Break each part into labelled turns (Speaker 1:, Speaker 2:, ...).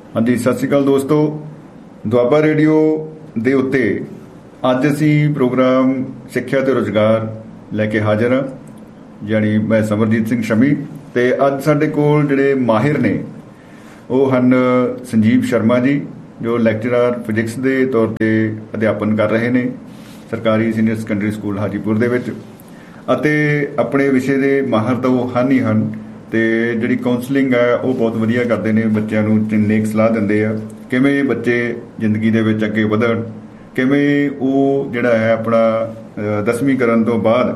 Speaker 1: ਹਾਂਜੀ, ਸਤਿ ਸ਼੍ਰੀ ਅਕਾਲ ਦੋਸਤੋ। ਦੁਆਬਾ ਰੇਡੀਓ ਦੇ ਉੱਤੇ ਅੱਜ ਅਸੀਂ ਪ੍ਰੋਗਰਾਮ ਸਿੱਖਿਆ ਤੇ ਰੁਜ਼ਗਾਰ ਲੈ ਕੇ ਹਾਜ਼ਰ ਹਾਂ। ਯਾਨੀ ਮੈਂ ਸਮਰਜੀਤ ਸਿੰਘ ਸ਼ਮੀ, ਤੇ ਅੱਜ ਸਾਡੇ ਕੋਲ ਜਿਹੜੇ ਮਾਹਿਰ ਨੇ ਉਹ ਹਨ ਸੰਜੀਵ ਸ਼ਰਮਾ ਜੀ, ਜੋ ਲੈਕਚਰਰ ਫਿਜ਼ਿਕਸ ਦੇ ਤੌਰ ਤੇ ਅਧਿਆਪਨ ਕਰ ਰਹੇ ਨੇ ਸਰਕਾਰੀ ਸੀਨੀਅਰ ਸੈਕੰਡਰੀ ਸਕੂਲ ਹਾਜੀਪੁਰ ਦੇ ਵਿੱਚ, ਅਤੇ ਆਪਣੇ ਵਿਸ਼ੇ ਦੇ ਮਾਹਰ ਤਾਂ ਉਹ ਹਨ ਹੀ ਹਨ, ਤੇ ਜਿਹੜੀ ਕਾਉਂਸਲਿੰਗ ਹੈ ਉਹ ਬਹੁਤ ਵਧੀਆ ਕਰਦੇ ਨੇ। ਬੱਚਿਆਂ ਨੂੰ ਨੇਕ ਸਲਾਹ ਦਿੰਦੇ ਆ ਕਿਵੇਂ ਬੱਚੇ ਜ਼ਿੰਦਗੀ ਦੇ ਵਿੱਚ ਅੱਗੇ ਵਧਣ, ਕਿਵੇਂ ਉਹ ਜਿਹੜਾ ਹੈ ਆਪਣਾ 10ਵੀਂ ਕਰਨ ਤੋਂ ਬਾਅਦ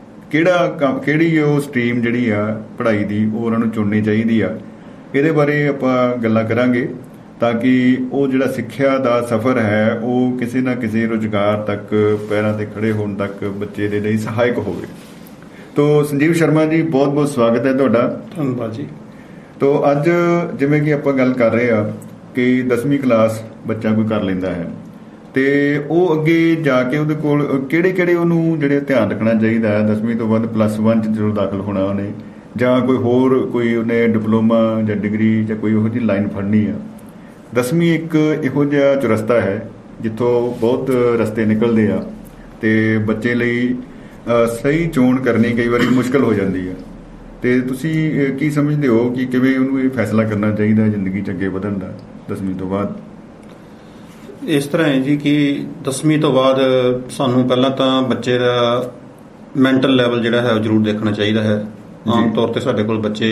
Speaker 1: ਕਿਹੜੀ ਉਹ ਸਟਰੀਮ ਜਿਹੜੀ ਆ ਪੜ੍ਹਾਈ ਦੀ ਉਹ ਉਹਨਾਂ ਨੂੰ ਚੁਣਨੀ ਚਾਹੀਦੀ ਆ। ਇਹਦੇ ਬਾਰੇ ਆਪਾਂ ਗੱਲਾਂ ਕਰਾਂਗੇ ਤਾਂ ਕਿ ਉਹ ਜਿਹੜਾ ਸਿੱਖਿਆ ਦਾ ਸਫ਼ਰ ਹੈ ਉਹ ਕਿਸੇ ਨਾ ਕਿਸੇ ਰੁਜ਼ਗਾਰ ਤੱਕ, ਪੈਰਾਂ 'ਤੇ ਖੜੇ ਹੋਣ ਤੱਕ ਬੱਚੇ ਦੇ ਲਈ ਸਹਾਇਕ ਹੋਵੇ। ਤੋ ਸੰਜੀਵ ਸ਼ਰਮਾ ਜੀ, ਬਹੁਤ ਬਹੁਤ ਸਵਾਗਤ ਹੈ ਤੁਹਾਡਾ।
Speaker 2: ਧੰਨਵਾਦ ਜੀ।
Speaker 1: ਤੋ ਅੱਜ ਜਿਵੇਂ ਕਿ ਆਪਾਂ ਗੱਲ ਕਰ ਰਹੇ ਆ ਕਿ 10ਵੀਂ ਕਲਾਸ ਬੱਚਾ ਕੋਈ ਕਰ ਲੈਂਦਾ ਹੈ, ਤੇ ਉਹ ਅੱਗੇ ਜਾ ਕੇ ਉਹਦੇ ਕੋਲ ਕਿਹੜੇ ਉਹਨੂੰ ਜਿਹੜੇ ਧਿਆਨ ਰੱਖਣਾ ਚਾਹੀਦਾ ਹੈ 10ਵੀਂ ਤੋਂ ਬਾਅਦ +1 'ਚ ਜਦੋਂ ਦਾਖਲ ਹੋਣਾ ਉਹਨੇ, ਜਾਂ ਕੋਈ ਉਹਨੇ ਡਿਪਲੋਮਾ ਜਾਂ ਡਿਗਰੀ ਜਾਂ ਕੋਈ ਇਹੋ ਜਿਹੀ ਲਾਈਨ ਫੜਨੀ ਆ। 10ਵੀਂ ਇੱਕ ਇਹੋ ਜਿਹਾ ਚੁਰਸਤਾ ਹੈ ਜਿੱਥੋਂ ਬਹੁਤ ਰਸਤੇ ਨਿਕਲਦੇ ਆ, ਤੇ ਬੱਚੇ ਲਈ ਸਹੀ ਚੋਣ ਕਰਨੀ ਕਈ ਵਾਰੀ ਮੁਸ਼ਕਲ ਹੋ ਜਾਂਦੀ ਹੈ। ਤੇ ਤੁਸੀਂ ਕੀ ਸਮਝਦੇ ਹੋ ਕਿ ਕਿਵੇਂ ਉਹਨੂੰ ਇਹ ਫੈਸਲਾ ਕਰਨਾ ਚਾਹੀਦਾ ਜ਼ਿੰਦਗੀ 'ਚ ਅੱਗੇ ਵਧਣ ਦਾ 10ਵੀਂ ਤੋਂ ਬਾਅਦ?
Speaker 2: ਇਸ ਤਰ੍ਹਾਂ ਹੈ ਜੀ ਕਿ 10ਵੀਂ ਤੋਂ ਬਾਅਦ ਸਾਨੂੰ ਪਹਿਲਾਂ ਤਾਂ ਬੱਚੇ ਦਾ ਮੈਂਟਲ ਲੈਵਲ ਜਿਹੜਾ ਹੈ ਉਹ ਜ਼ਰੂਰ ਦੇਖਣਾ ਚਾਹੀਦਾ ਹੈ। ਆਮ ਤੌਰ ਤੇ ਸਾਡੇ ਕੋਲ ਬੱਚੇ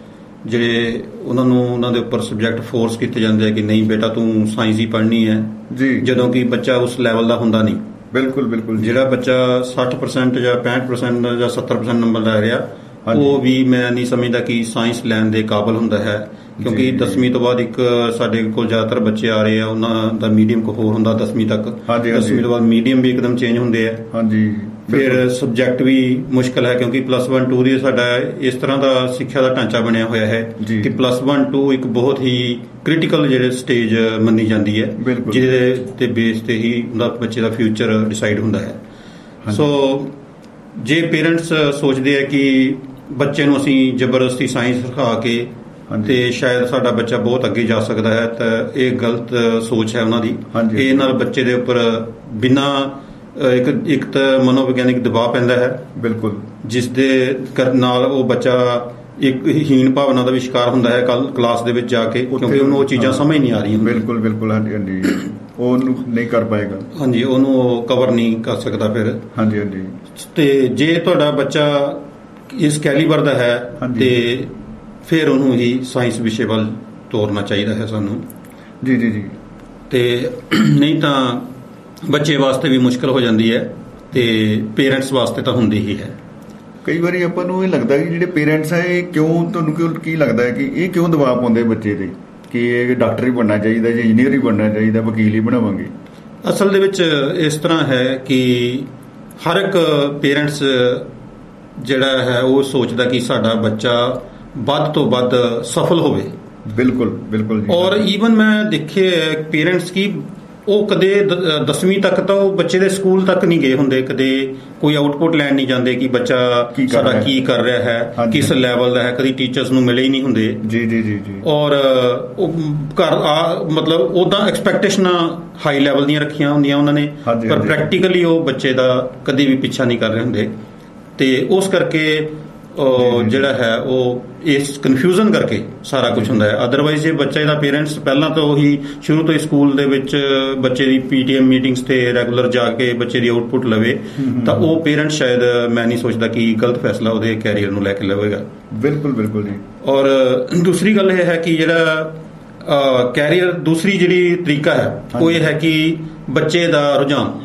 Speaker 2: ਜਿਹੜੇ ਉਹਨਾਂ ਦੇ ਉੱਪਰ ਸਬਜੈਕਟ ਫੋਰਸ ਕੀਤੇ ਜਾਂਦੇ ਆ ਕਿ ਨਹੀਂ ਬੇਟਾ ਤੂੰ ਸਾਇੰਸ ਹੀ ਪੜ੍ਹਨੀ ਹੈ ਜੀ, ਜਦੋਂ ਕਿ ਬੱਚਾ ਉਸ ਲੈਵਲ ਦਾ ਹੁੰਦਾ ਨਹੀਂ। ਬਿਲਕੁਲ ਜਿਹੜਾ ਬੱਚਾ 60% ਜਾਂ 65% ਜਾਂ 70% ਨੰਬਰ ਲੈ ਰਿਹਾ, ਉਹ ਵੀ ਮੈਂ ਨਹੀਂ ਸਮਝਦਾ ਕਿ ਸਾਇੰਸ ਲੈਣ ਦੇ ਕਾਬਲ ਹੁੰਦਾ ਹੈ, ਕਿਉਂਕਿ 10ਵੀਂ ਤੋਂ ਬਾਅਦ ਇੱਕ ਸਾਡੇ ਕੋਲ ਜ਼ਿਆਦਾਤਰ ਬੱਚੇ ਆ ਰਹੇ ਆ, ਉਹਨਾਂ ਦਾ ਮੀਡੀਅਮ ਹੋਰ ਹੁੰਦਾ 10ਵੀਂ ਤੱਕ। 10ਵੀਂ ਤੋਂ ਬਾਅਦ ਮੀਡੀਅਮ ਵੀ ਇੱਕਦਮ ਚੇਂਜ ਹੁੰਦੇ ਆ। ਫਿਰ ਸਬਜੈਕਟ ਵੀ ਮੁਸ਼ਕਲ ਹੈ, ਕਿਉਂਕਿ +1 2 ਦੀ ਸਾਡਾ ਇਸ ਤਰ੍ਹਾਂ ਦਾ ਸਿੱਖਿਆ ਦਾ ਢਾਂਚਾ ਬਣਿਆ ਹੋਇਆ ਹੈ ਕਿ +1 2 ਇੱਕ ਬਹੁਤ ਹੀ ਕ੍ਰਿਟੀਕਲ ਜਿਹੜੇ ਸਟੇਜ ਮੰਨੀ ਜਾਂਦੀ ਹੈ, ਜਿਹਦੇ ਤੇ ਬੇਸ ਤੇ ਹੀ ਉਹਦਾ ਬੱਚੇ ਦਾ ਫਿਊਚਰ ਡਿਸਾਈਡ ਹੁੰਦਾ ਹੈ। ਸੋ ਜੇ ਪੇਰੈਂਟਸ ਸੋਚਦੇ ਆ ਕਿ ਬੱਚੇ ਨੂੰ ਅਸੀਂ ਜ਼ਬਰਦਸਤੀ ਸਾਇੰਸ ਸਿਖਾ ਕੇ ਤੇ ਸ਼ਾਇਦ ਸਾਡਾ ਬੱਚਾ ਬਹੁਤ ਅੱਗੇ ਜਾ ਸਕਦਾ ਹੈ, ਤਾਂ ਇਹ ਗਲਤ ਸੋਚ ਹੈ ਉਹਨਾਂ ਦੀ। ਇਹ ਨਾਲ ਬੱਚੇ ਦੇ ਉੱਪਰ ਬਿਨਾਂ ਇੱਕ ਤਾਂ ਮਨੋਵਿਗਿਆਨਿਕ ਦਬਾਅ ਪੈਂਦਾ ਹੈ, ਬਿਲਕੁਲ, ਜਿਸ ਦੇ ਨਾਲ ਉਹ ਬੱਚਾ ਇੱਕ ਹੀਣ ਭਾਵਨਾ ਦਾ ਵੀ ਸ਼ਿਕਾਰ ਹੁੰਦਾ ਹੈ ਕੱਲ ਕਲਾਸ ਦੇ ਵਿੱਚ ਜਾ ਕੇ, ਕਿਉਂਕਿ ਉਹਨੂੰ ਉਹ ਚੀਜ਼ਾਂ ਸਮਝ ਨਹੀਂ ਆ ਰਹੀਆਂ।
Speaker 1: ਬਿਲਕੁਲ ਹਾਂਜੀ, ਉਹਨੂੰ ਨਹੀਂ ਕਰ ਪਾਏਗਾ। ਹਾਂਜੀ,
Speaker 2: ਉਹਨੂੰ ਉਹ ਕਵਰ ਨਹੀਂ ਕਰ ਸਕਦਾ ਫਿਰ। ਹਾਂਜੀ। ਤੇ ਜੇ ਤੁਹਾਡਾ ਬੱਚਾ ਇਸ ਕੈਲੀਬਰ ਦਾ ਹੈ ਤੇ ਫਿਰ ਉਹਨੂੰ ਹੀ ਸਾਇੰਸ ਵਿਸ਼ੇ ਵੱਲ ਤੋਰਨਾ ਚਾਹੀਦਾ ਹੈ ਸਾਨੂੰ। ਜੀ। ਤੇ ਨਹੀਂ ਤਾਂ ਬੱਚੇ ਵਾਸਤੇ ਵੀ ਮੁਸ਼ਕਲ ਹੋ ਜਾਂਦੀ ਹੈ, ਤੇ ਪੇਰੈਂਟਸ ਵਾਸਤੇ ਤਾਂ ਹੁੰਦੀ ਹੀ ਹੈ।
Speaker 1: ਕਈ ਵਾਰੀ ਆਪਾਂ ਨੂੰ ਇਹ ਲੱਗਦਾ ਕਿ ਜਿਹੜੇ ਪੇਰੈਂਟਸ ਹੈ ਇਹ ਤੁਹਾਨੂੰ ਕੀ ਲੱਗਦਾ ਹੈ ਕਿ ਇਹ ਕਿਉਂ ਦਬਾਅ ਪਾਉਂਦੇ ਬੱਚੇ ਤੇ ਕਿ ਇਹ ਡਾਕਟਰ ਹੀ ਬਣਨਾ ਚਾਹੀਦਾ ਜਾਂ ਇੰਜੀਨੀਅਰ ਹੀ ਬਣਨਾ ਚਾਹੀਦਾ, ਵਕੀਲ ਹੀ ਬਣਾਵਾਂਗੇ?
Speaker 2: ਅਸਲ ਦੇ ਵਿੱਚ ਇਸ ਤਰ੍ਹਾਂ ਹੈ ਕਿ ਹਰ ਇੱਕ ਪੇਰੈਂਟਸ ਜਿਹੜਾ ਹੈ ਉਹ ਸੋਚਦਾ ਕਿ ਸਾਡਾ ਬੱਚਾ ਵੱਧ ਤੋਂ ਵੱਧ ਸਫਲ ਹੋਵੇ। ਬਿਲਕੁਲ ਜੀ। ਔਰ ਈਵਨ ਮੈਂ ਦੇਖੇ ਪੇਰੈਂਟਸ ਕੀ ਉਹ ਕਦੇ 10ਵੀਂ ਤੱਕ ਤਾਂ ਉਹ ਬੱਚੇ ਦੇ ਸਕੂਲ ਤੱਕ ਨਹੀਂ ਗਏ ਹੁੰਦੇ, ਕਦੇ ਕੋਈ ਆਊਟਪੁੱਟ ਲੈਣ ਨਹੀਂ ਜਾਂਦੇ ਕਿ ਬੱਚਾ ਸਾਡਾ ਕੀ ਕਰ ਰਿਹਾ ਹੈ, ਕਿਸ ਲੈਵਲ ਦਾ ਹੈ, ਕਦੀ ਟੀਚਰਸ ਨੂੰ ਮਿਲੇ ਹੀ ਨਹੀਂ ਹੁੰਦੇ। ਜੀ। ਔਰ ਉਹ ਮਤਲਬ ਉਦਾਂ ਐਕਸਪੈਕਟੇਸ਼ਨਾਂ ਹਾਈ ਲੈਵਲ ਦੀਆਂ ਰੱਖੀਆਂ ਹੁੰਦੀਆਂ ਉਹਨਾਂ ਨੇ, ਪਰ ਪ੍ਰੈਕਟੀਕਲੀ ਉਹ ਬੱਚੇ ਦਾ ਕਦੀ ਵੀ ਪਿੱਛਾ ਨਹੀਂ ਕਰ ਰਹੇ ਹੁੰਦੇ, ਤੇ ਉਸ ਕਰਕੇ ਜਿਹੜਾ ਹੈ ਉਹ ਇਸ ਕਨਫਿਊਜ਼ਨ ਕਰਕੇ ਸਾਰਾ ਕੁਝ ਹੁੰਦਾ ਹੈ। ਅਦਰਵਾਈਜ਼ ਜੇ ਬੱਚੇ ਦਾ ਪੇਰੈਂਟਸ ਪਹਿਲਾਂ ਤੋਂ ਹੀ ਸ਼ੁਰੂ ਤੋਂ ਹੀ ਸਕੂਲ ਦੇ ਵਿੱਚ ਬੱਚੇ ਦੀ PTM ਮੀਟਿੰਗਸ ਤੇ ਰੈਗੂਲਰ ਜਾ ਕੇ ਬੱਚੇ ਦੀ ਆਊਟਪੁੱਟ ਲਵੇ, ਤਾਂ ਉਹ ਪੇਰੈਂਟਸ ਸ਼ਾਇਦ ਮੈਂ ਨਹੀਂ ਸੋਚਦਾ ਕਿ ਗਲਤ ਫੈਸਲਾ ਉਹਦੇ ਕੈਰੀਅਰ ਨੂੰ ਲੈ ਕੇ ਲਵੇਗਾ। ਬਿਲਕੁਲ ਜੀ। ਔਰ ਦੂਸਰੀ ਗੱਲ ਇਹ ਹੈ ਕਿ ਜਿਹੜਾ ਕੈਰੀਅਰ ਦੂਸਰੀ ਜਿਹੜੀ ਤਰੀਕਾ ਹੈ ਉਹ ਇਹ ਹੈ ਕਿ ਬੱਚੇ ਦਾ ਰੁਝਾਨ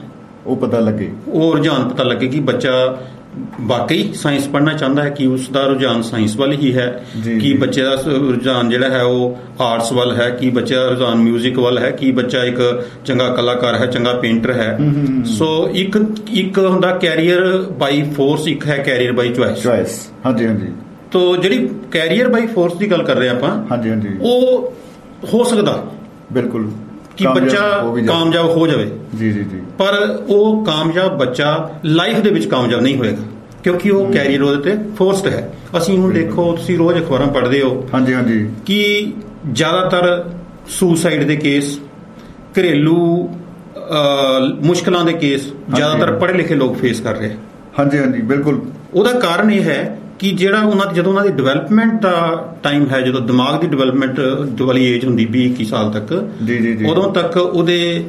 Speaker 2: ਰੁਝਾਨ ਪਤਾ ਲੱਗੇ ਕਿ ਬੱਚਾ ਵਾਕਈ ਸਾਇੰਸ ਪੜ੍ਹਨਾ ਚਾਹੁੰਦਾ ਹੈ, ਕਿ ਉਸ ਦਾ ਰੁਝਾਨ ਸਾਇੰਸ ਵੱਲ ਹੀ ਹੈ, ਕਿ ਬੱਚੇ ਦਾ ਰੁਝਾਨ ਜਿਹੜਾ ਹੈ ਉਹ ਆਰਟਸ ਵੱਲ ਹੈ, ਕਿ ਬੱਚੇ ਦਾ ਰੁਝਾਨ ਮਿਊਜ਼ਿਕ ਵੱਲ ਹੈ, ਕਿ ਬੱਚਾ ਇੱਕ ਚੰਗਾ ਕਲਾਕਾਰ ਹੈ, ਚੰਗਾ ਪੇਂਟਰ ਹੈ। ਸੋ ਇੱਕ ਹੁੰਦਾ ਕੈਰੀਅਰ ਬਾਈ ਫੋਰਸ, ਇੱਕ ਹੈ ਕੈਰੀਅਰ ਬਾਈ ਚੁਆਇਸ। ਹਾਂਜੀ। ਤੋ ਜਿਹੜੀ ਕੈਰੀਅਰ ਬਾਈ ਫੋਰਸ ਦੀ ਗੱਲ ਕਰ ਰਹੇ ਆਪਾਂ, ਉਹ ਹੋ ਸਕਦਾ ਬਿਲਕੁਲ ਕਿ ਬੱਚਾ ਕਾਮਯਾਬ ਹੋ ਜਾਵੇ। ਜੀ। ਪਰ ਉਹ ਕਾਮਯਾਬ ਬੱਚਾ ਲਾਈਫ ਦੇ ਵਿੱਚ ਕਾਮਯਾਬ ਨਹੀਂ ਹੋਏਗਾ, ਕਿਉਂਕਿ ਉਹ ਕੈਰੀਅਰ ਉਹਦੇ ਤੇ ਫੋਰਸਡ ਹੈ। ਅਸੀਂ ਹੁਣ ਦੇਖੋ, ਤੁਸੀਂ ਰੋਜ਼ ਅਖਬਾਰਾਂ ਪੜ੍ਹਦੇ ਹੋ ਕਿ ਜ਼ਿਆਦਾਤਰ ਸੁਸਾਈਡ ਦੇ ਕੇਸ, ਘਰੇਲੂ ਮੁਸ਼ਕਲਾਂ ਦੇ ਕੇਸ ਜ਼ਿਆਦਾਤਰ ਪੜ੍ਹੇ ਲਿਖੇ ਲੋਕ ਫੇਸ ਕਰ ਰਹੇ।
Speaker 1: ਹਾਂਜੀ ਹਾਂਜੀ ਬਿਲਕੁਲ।
Speaker 2: ਉਹਦਾ ਕਾਰਨ ਇਹ ਹੈ ਕਿ ਜਿਹੜਾ ਜਦੋਂ ਉਹਨਾਂ ਦੀ ਡਿਵੈਲਪਮੈਂਟ ਦਾ ਟਾਈਮ ਹੈ, ਜਦੋਂ ਦਿਮਾਗ ਦੀ ਡਿਵੈਲਪਮੈਂਟ ਵਾਲੀ ਏਜ ਹੁੰਦੀ 20-21 ਸਾਲ ਤੱਕ, ਉਦੋਂ ਤੱਕ ਉਹਦੇ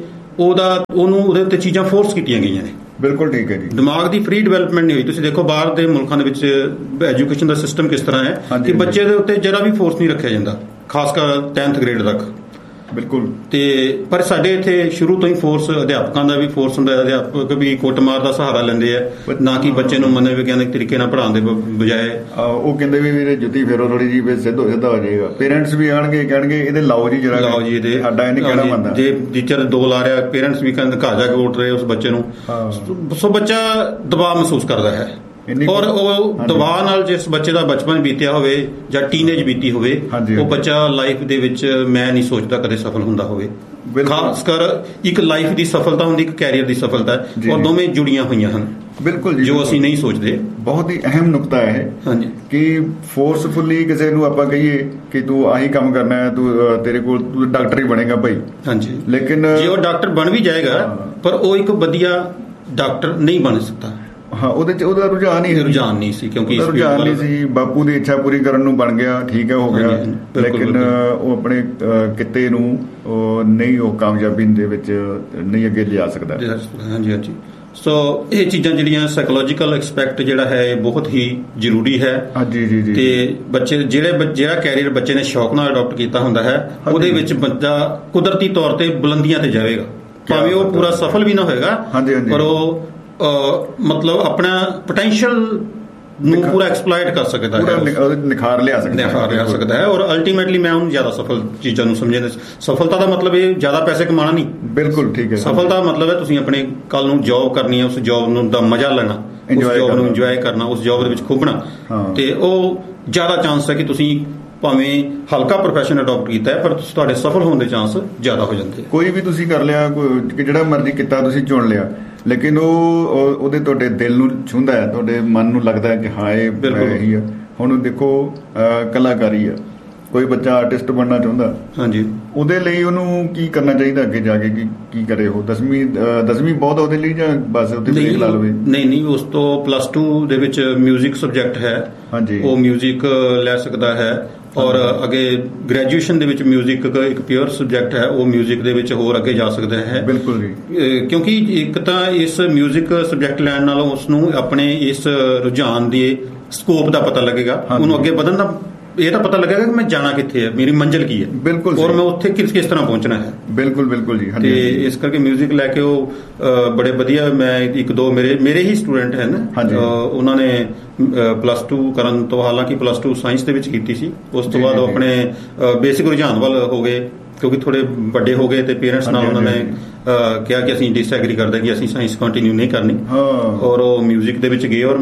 Speaker 2: ਉੱਤੇ ਚੀਜ਼ਾਂ ਫੋਰਸ ਕੀਤੀਆਂ ਗਈਆਂ ਨੇ।
Speaker 1: ਬਿਲਕੁਲ ਠੀਕ ਹੈ ਜੀ। ਦਿਮਾਗ
Speaker 2: ਦੀ ਫ੍ਰੀ ਡਿਵੈਲਪਮੈਂਟ ਨਹੀਂ ਹੋਈ। ਤੁਸੀਂ ਦੇਖੋ ਬਾਹਰ ਦੇ ਮੁਲਕਾਂ ਦੇ ਵਿੱਚ ਐਜੂਕੇਸ਼ਨ ਦਾ ਸਿਸਟਮ ਕਿਸ ਤਰ੍ਹਾਂ ਹੈ ਕਿ ਬੱਚੇ ਦੇ ਉੱਤੇ ਜਰਾ ਵੀ ਫੋਰਸ ਨਹੀਂ ਰੱਖਿਆ ਜਾਂਦਾ, ਖਾਸ ਕਰ 10th ਗ੍ਰੇਡ ਤੱਕ।
Speaker 1: ਬਿਲਕੁਲ।
Speaker 2: ਤੇ ਪਰ ਸਾਡੇ ਇੱਥੇ ਸ਼ੁਰੂ ਤੋਂ ਹੀ ਫੋਰਸ, ਅਧਿਆਪਕਾਂ ਦਾ ਵੀ ਫੋਰਸ ਹੁੰਦਾ। ਅਧਿਆਪਕ ਵੀ ਕੁੱਟਮਾਰ ਦਾ ਸਹਾਰਾ ਲੈਂਦੇ ਆ, ਨਾ ਕਿ ਬੱਚੇ ਨੂੰ ਮਨੋਵਿਗਿਆਨਕ ਤਰੀਕੇ ਨਾਲ ਪੜ੍ਹਾਉਣ ਦੇ ਬਜਾਏ ਉਹ
Speaker 1: ਕਹਿੰਦੇ ਵੀ ਵੀਰੇ ਜੁੱਤੀ ਫੇਰੋ ਥੋੜੀ ਜੀ, ਫਿਰ ਸਿੱਧਾ ਹੋ ਜਾਏਗਾ। ਪੇਰੈਂਟਸ ਵੀ ਆਣਗੇ, ਕਹਿਣਗੇ ਇਹਦੇ ਲਾਓ ਜੀ ਜਰਾ,
Speaker 2: ਲਾਓ ਜੀ ਇਹਦੇ,
Speaker 1: ਸਾਡਾ ਇਹ ਨਹੀਂ ਕਹਿਣਾ ਮੰਨਦਾ।
Speaker 2: ਜੇ ਟੀਚਰ 2 ਲਾ ਰਿਹਾ, ਪੇਰੈਂਟਸ ਵੀ ਕਹਿੰਦੇ ਘਰ ਜਾ ਕੇ ਉੱਠ ਰਹੇ ਉਸ ਬੱਚੇ ਨੂੰ। ਸੋ ਬੱਚਾ ਦਬਾਅ ਮਹਿਸੂਸ ਕਰਦਾ ਹੈ, ਔਰ ਉਹ ਦਬਾਅ ਨਾਲ ਜਿਸ ਬੱਚੇ ਦਾ ਬਚਪਨ ਬੀਤਿਆ ਹੋਵੇ ਜਾਂ ਟੀਨੇਜ ਬੀਤੀ ਹੋਵੇ, ਉਹ ਬੱਚਾ ਲਾਈਫ ਦੇ ਵਿੱਚ ਮੈਂ ਨਹੀਂ ਸੋਚਦਾ ਕਦੇ ਸਫਲ ਹੁੰਦਾ ਹੋਵੇ। ਖਾਸ ਕਰ ਇੱਕ ਲਾਈਫ ਦੀ ਸਫਲਤਾ ਹੁੰਦੀ, ਇੱਕ ਕੈਰੀਅਰ ਦੀ ਸਫਲਤਾ, ਔਰ ਦੋਵੇਂ ਜੁੜੀਆਂ ਹੋਈਆਂ ਹਨ।
Speaker 1: ਬਿਲਕੁਲ ਜੀ,
Speaker 2: ਜੋ ਅਸੀਂ ਨਹੀਂ ਸੋਚਦੇ।
Speaker 1: ਬਹੁਤ ਹੀ ਅਹਿਮ ਨੁਕਤਾ ਹੈ ਹਾਂਜੀ ਕਿ ਫੋਰਸਫੁਲੀ ਕਿਸੇ ਨੂੰ ਆਪਾਂ ਕਹੀਏ ਕਿ ਤੂੰ ਆਹੀ ਕੰਮ ਕਰਨਾ ਹੈ, ਤੂੰ ਤੇਰੇ ਕੋਲ ਤੂੰ ਡਾਕਟਰ ਹੀ ਬਣੇਗਾ ਭਾਈ।
Speaker 2: ਹਾਂਜੀ,
Speaker 1: ਲੇਕਿਨ
Speaker 2: ਜੇ ਉਹ ਡਾਕਟਰ ਬਣ ਵੀ ਜਾਏਗਾ ਪਰ ਉਹ ਇੱਕ ਵਧੀਆ ਡਾਕਟਰ ਨਹੀਂ ਬਣ ਸਕਦਾ।
Speaker 1: ਹਾਂ, ਉਹਦੇ ਚ ਉਹਦਾ ਰੁਝਾਨ ਨਹੀਂ ਸੀ,
Speaker 2: ਕਿਉਂਕਿ
Speaker 1: ਰੁਝਾਨ ਨਹੀਂ ਸੀ। ਬਾਪੂ ਦੀ ਇੱਛਾ ਪੂਰੀ ਕਰਨ ਨੂੰ ਬਣ ਗਿਆ, ਠੀਕ ਹੈ, ਹੋ ਗਿਆ, ਲੇਕਿਨ ਉਹ ਆਪਣੇ ਕਿੱਤੇ ਨੂੰ ਨਹੀਂ, ਉਹ ਕਾਮਯਾਬੀ ਦੇ ਵਿੱਚ ਨਹੀਂ ਅੱਗੇ ਲਿਜਾ ਸਕਦਾ।
Speaker 2: ਹਾਂਜੀ ਹਾਂਜੀ। ਸੋ ਇਹ ਚੀਜ਼ਾਂ ਜਿਹੜੀਆਂ ਸਾਈਕੋਲੋਜੀਕਲ ਐਸਪੈਕਟ ਜਿਹੜਾ ਹੈ ਇਹ ਬਹੁਤ ਹੀ ਜ਼ਰੂਰੀ ਹੈ।
Speaker 1: ਹਾਂਜੀ ਜੀ ਜੀ।
Speaker 2: ਤੇ ਬੱਚੇ ਜਿਹੜਾ ਕੈਰੀਅਰ ਬੱਚੇ ਨੇ ਸ਼ੌਕ ਨਾਲ ਅਡਾਪਟ ਕੀਤਾ ਹੁੰਦਾ ਹੈ, ਉਹਦੇ ਵਿੱਚ ਬੱਚਾ ਕੁਦਰਤੀ ਤੌਰ ਤੇ ਬੁਲੰਦੀਆਂ ਤੇ ਜਾਵੇਗਾ, ਭਾਵੇਂ ਉਹ ਪੂਰਾ ਸਫਲ ਵੀ ਨਾ ਹੋਏਗਾ, ਪਰ ਉਹ ਮਤਲਬ ਆਪਣਾ ਪੋਟੈਂਸ਼ੀਅਲ ਨੂੰ ਪੂਰਾ ਐਕਸਪਲੋਇਟ ਕਰ ਸਕਦਾ ਹੈ,
Speaker 1: ਨਿਖਾਰ ਲਿਆ
Speaker 2: ਸਕਦਾ ਹੈ। ਔਰ ਅਲਟੀਮੇਟਲੀ ਮੈਂ ਉਹਨੂੰ ਜ਼ਿਆਦਾ ਸਫਲ ਚੀਜ਼ਾਂ ਨੂੰ ਸਮਝਦਾ। ਸਫਲਤਾ ਦਾ ਮਤਲਬ ਇਹ ਜ਼ਿਆਦਾ ਪੈਸੇ ਕਮਾਉਣਾ ਨਹੀਂ।
Speaker 1: ਬਿਲਕੁਲ ਠੀਕ ਹੈ।
Speaker 2: ਸਫਲਤਾ ਦਾ ਮਤਲਬ ਹੈ ਤੁਸੀਂ ਆਪਣੇ ਕੱਲ ਨੂੰ ਜੌਬ ਕਰਨੀ ਹੈ, ਉਸ ਜੌਬ ਨੂੰ ਦਾ ਮਜ਼ਾ ਲੈਣਾ, ਉਸ ਜੌਬ ਨੂੰ ਇੰਜੋਏ ਕਰਨਾ, ਉਸ ਜੌਬ ਦੇ ਵਿੱਚ ਖੁੱਭਣਾ। ਤੇ ਉਹ ਜ਼ਿਆਦਾ ਚਾਂਸ ਹੈ ਕਿ ਤੁਸੀਂ ਭਾਵੇਂ ਹਲਕਾ ਪ੍ਰੋਫੈਸ਼ਨ ਅਡਾਪਟ ਕੀਤਾ ਹੈ, ਪਰ ਤੁਹਾਡੇ ਸਫਲ ਹੋਣ ਦੇ ਚਾਂਸ ਜ਼ਿਆਦਾ ਹੋ ਜਾਂਦੇ।
Speaker 1: ਕੋਈ ਵੀ ਤੁਸੀਂ ਕਰ ਲਿਆ, ਜਿਹੜਾ ਮਰਜ਼ੀ ਕਿੱਤਾ ਤੁਸੀਂ ਚੁਣ ਲਿਆ, ਲੇਕਿਨ ਉਹਦੇ ਤੁਹਾਡੇ ਦਿਲ ਨੂੰ ਛੂੰਹਦਾ ਹੈ, ਤੁਹਾਡੇ ਮਨ ਨੂੰ ਲੱਗਦਾ ਹੈ ਕਿ ਹਾਂ ਇਹ ਇਹੀ ਆ। ਹੁਣ ਦੇਖੋ ਕਲਾਕਾਰੀ ਆ, ਕੋਈ ਬੱਚਾ ਆਰਟਿਸਟ ਬਣਨਾ ਚਾਹੁੰਦਾ, ਹਾਂਜੀ, ਉਹਦੇ ਲਈ ਉਹਨੂੰ ਕੀ ਕਰਨਾ ਚਾਹੀਦਾ ਅੱਗੇ ਜਾ ਕੇ? ਕੀ ਕਰੇ ਉਹ? 10ਵੀਂ ਬਹੁਤ ਉਹਦੇ ਲਈ, ਜਾਂ ਬਸ ਉਹਦੇ ਬ੍ਰੇਕ ਲਾ ਲਵੇ?
Speaker 2: ਨਹੀਂ, ਉਸ ਤੋਂ +2 ਦੇ ਵਿੱਚ ਮਿਊਜ਼ਿਕ ਸਬਜੈਕਟ ਹੈ, ਹਾਂਜੀ, ਉਹ ਮਿਊਜ਼ਿਕ ਲੈ ਸਕਦਾ ਹੈ। ਔਰ ਅੱਗੇ ਗ੍ਰੈਜੂਏਸ਼ਨ ਦੇ ਵਿੱਚ ਮਿਊਜ਼ਿਕ ਇੱਕ ਪਿਓਰ ਸਬਜੈਕਟ ਹੈ, ਉਹ ਮਿਊਜ਼ਿਕ ਦੇ ਵਿੱਚ ਹੋਰ ਅੱਗੇ ਜਾ ਸਕਦਾ ਹੈ।
Speaker 1: ਬਿਲਕੁਲ ਜੀ।
Speaker 2: ਕਿਉਂਕਿ ਇੱਕ ਤਾਂ ਇਸ ਮਿਊਜ਼ਿਕ ਸਬਜੈਕਟ ਲੈਣ ਨਾਲ ਉਸਨੂੰ ਆਪਣੇ ਇਸ ਰੁਝਾਨ ਦੇ ਸਕੋਪ ਦਾ ਪਤਾ ਲੱਗੇਗਾ, ਉਹਨੂੰ ਅੱਗੇ ਵਧਣ ਦਾ ਇਹ ਤਾਂ ਪਤਾ ਲੱਗੇਗਾ ਕਿ ਮੈਂ ਜਾਣਾ ਕਿੱਥੇ ਹੈ, ਮੇਰੀ ਮੰਜ਼ਿਲ ਕੀ ਹੈ। ਬਿਲਕੁਲ। ਔਰ ਮੈਂ ਉੱਥੇ ਕਿਸ ਤਰ੍ਹਾਂ ਪਹੁੰਚਣਾ ਹੈ।
Speaker 1: ਬਿਲਕੁਲ ਜੀ।
Speaker 2: ਤੇ ਇਸ ਕਰਕੇ ਮਿਊਜ਼ਿਕ ਲੈ ਕੇ ਉਹ ਬੜੇ ਵਧੀਆ, ਮੈਂ 1-2 ਮੇਰੇ ਹੀ ਸਟੂਡੈਂਟ ਹਨ, ਉਹਨਾਂ ਨੇ +2 ਕਰਨ ਤੋਂ, ਹਾਲਾਂਕਿ +2 ਸਾਇੰਸ ਦੇ ਵਿੱਚ ਕੀਤੀ ਸੀ, ਉਸ ਤੋਂ ਬਾਅਦ ਉਹ ਆਪਣੇ ਬੇਸਿਕ ਰੁਝਾਨ ਵੱਲ ਹੋ ਗਏ, ਕਿਉਂਕਿ ਥੋੜੇ ਵੱਡੇ ਹੋ ਗਏ ਤੇ ਪੇਰੈਂਟਸ ਨਾਲ ਉਹਨਾਂ ਨੇ ਕਿਹਾ ਕਿ ਅਸੀਂ ਡਿਸਐਗਰੀ ਕਰਦੇ ਕਿ ਅਸੀਂ ਸਾਇੰਸ ਕੰਟੀਨਿਊ ਨਹੀਂ ਕਰਨੀ, ਔਰ ਉਹ ਮਿਊਜ਼ਿਕ ਦੇ ਵਿੱਚ ਗਏ। ਔਰ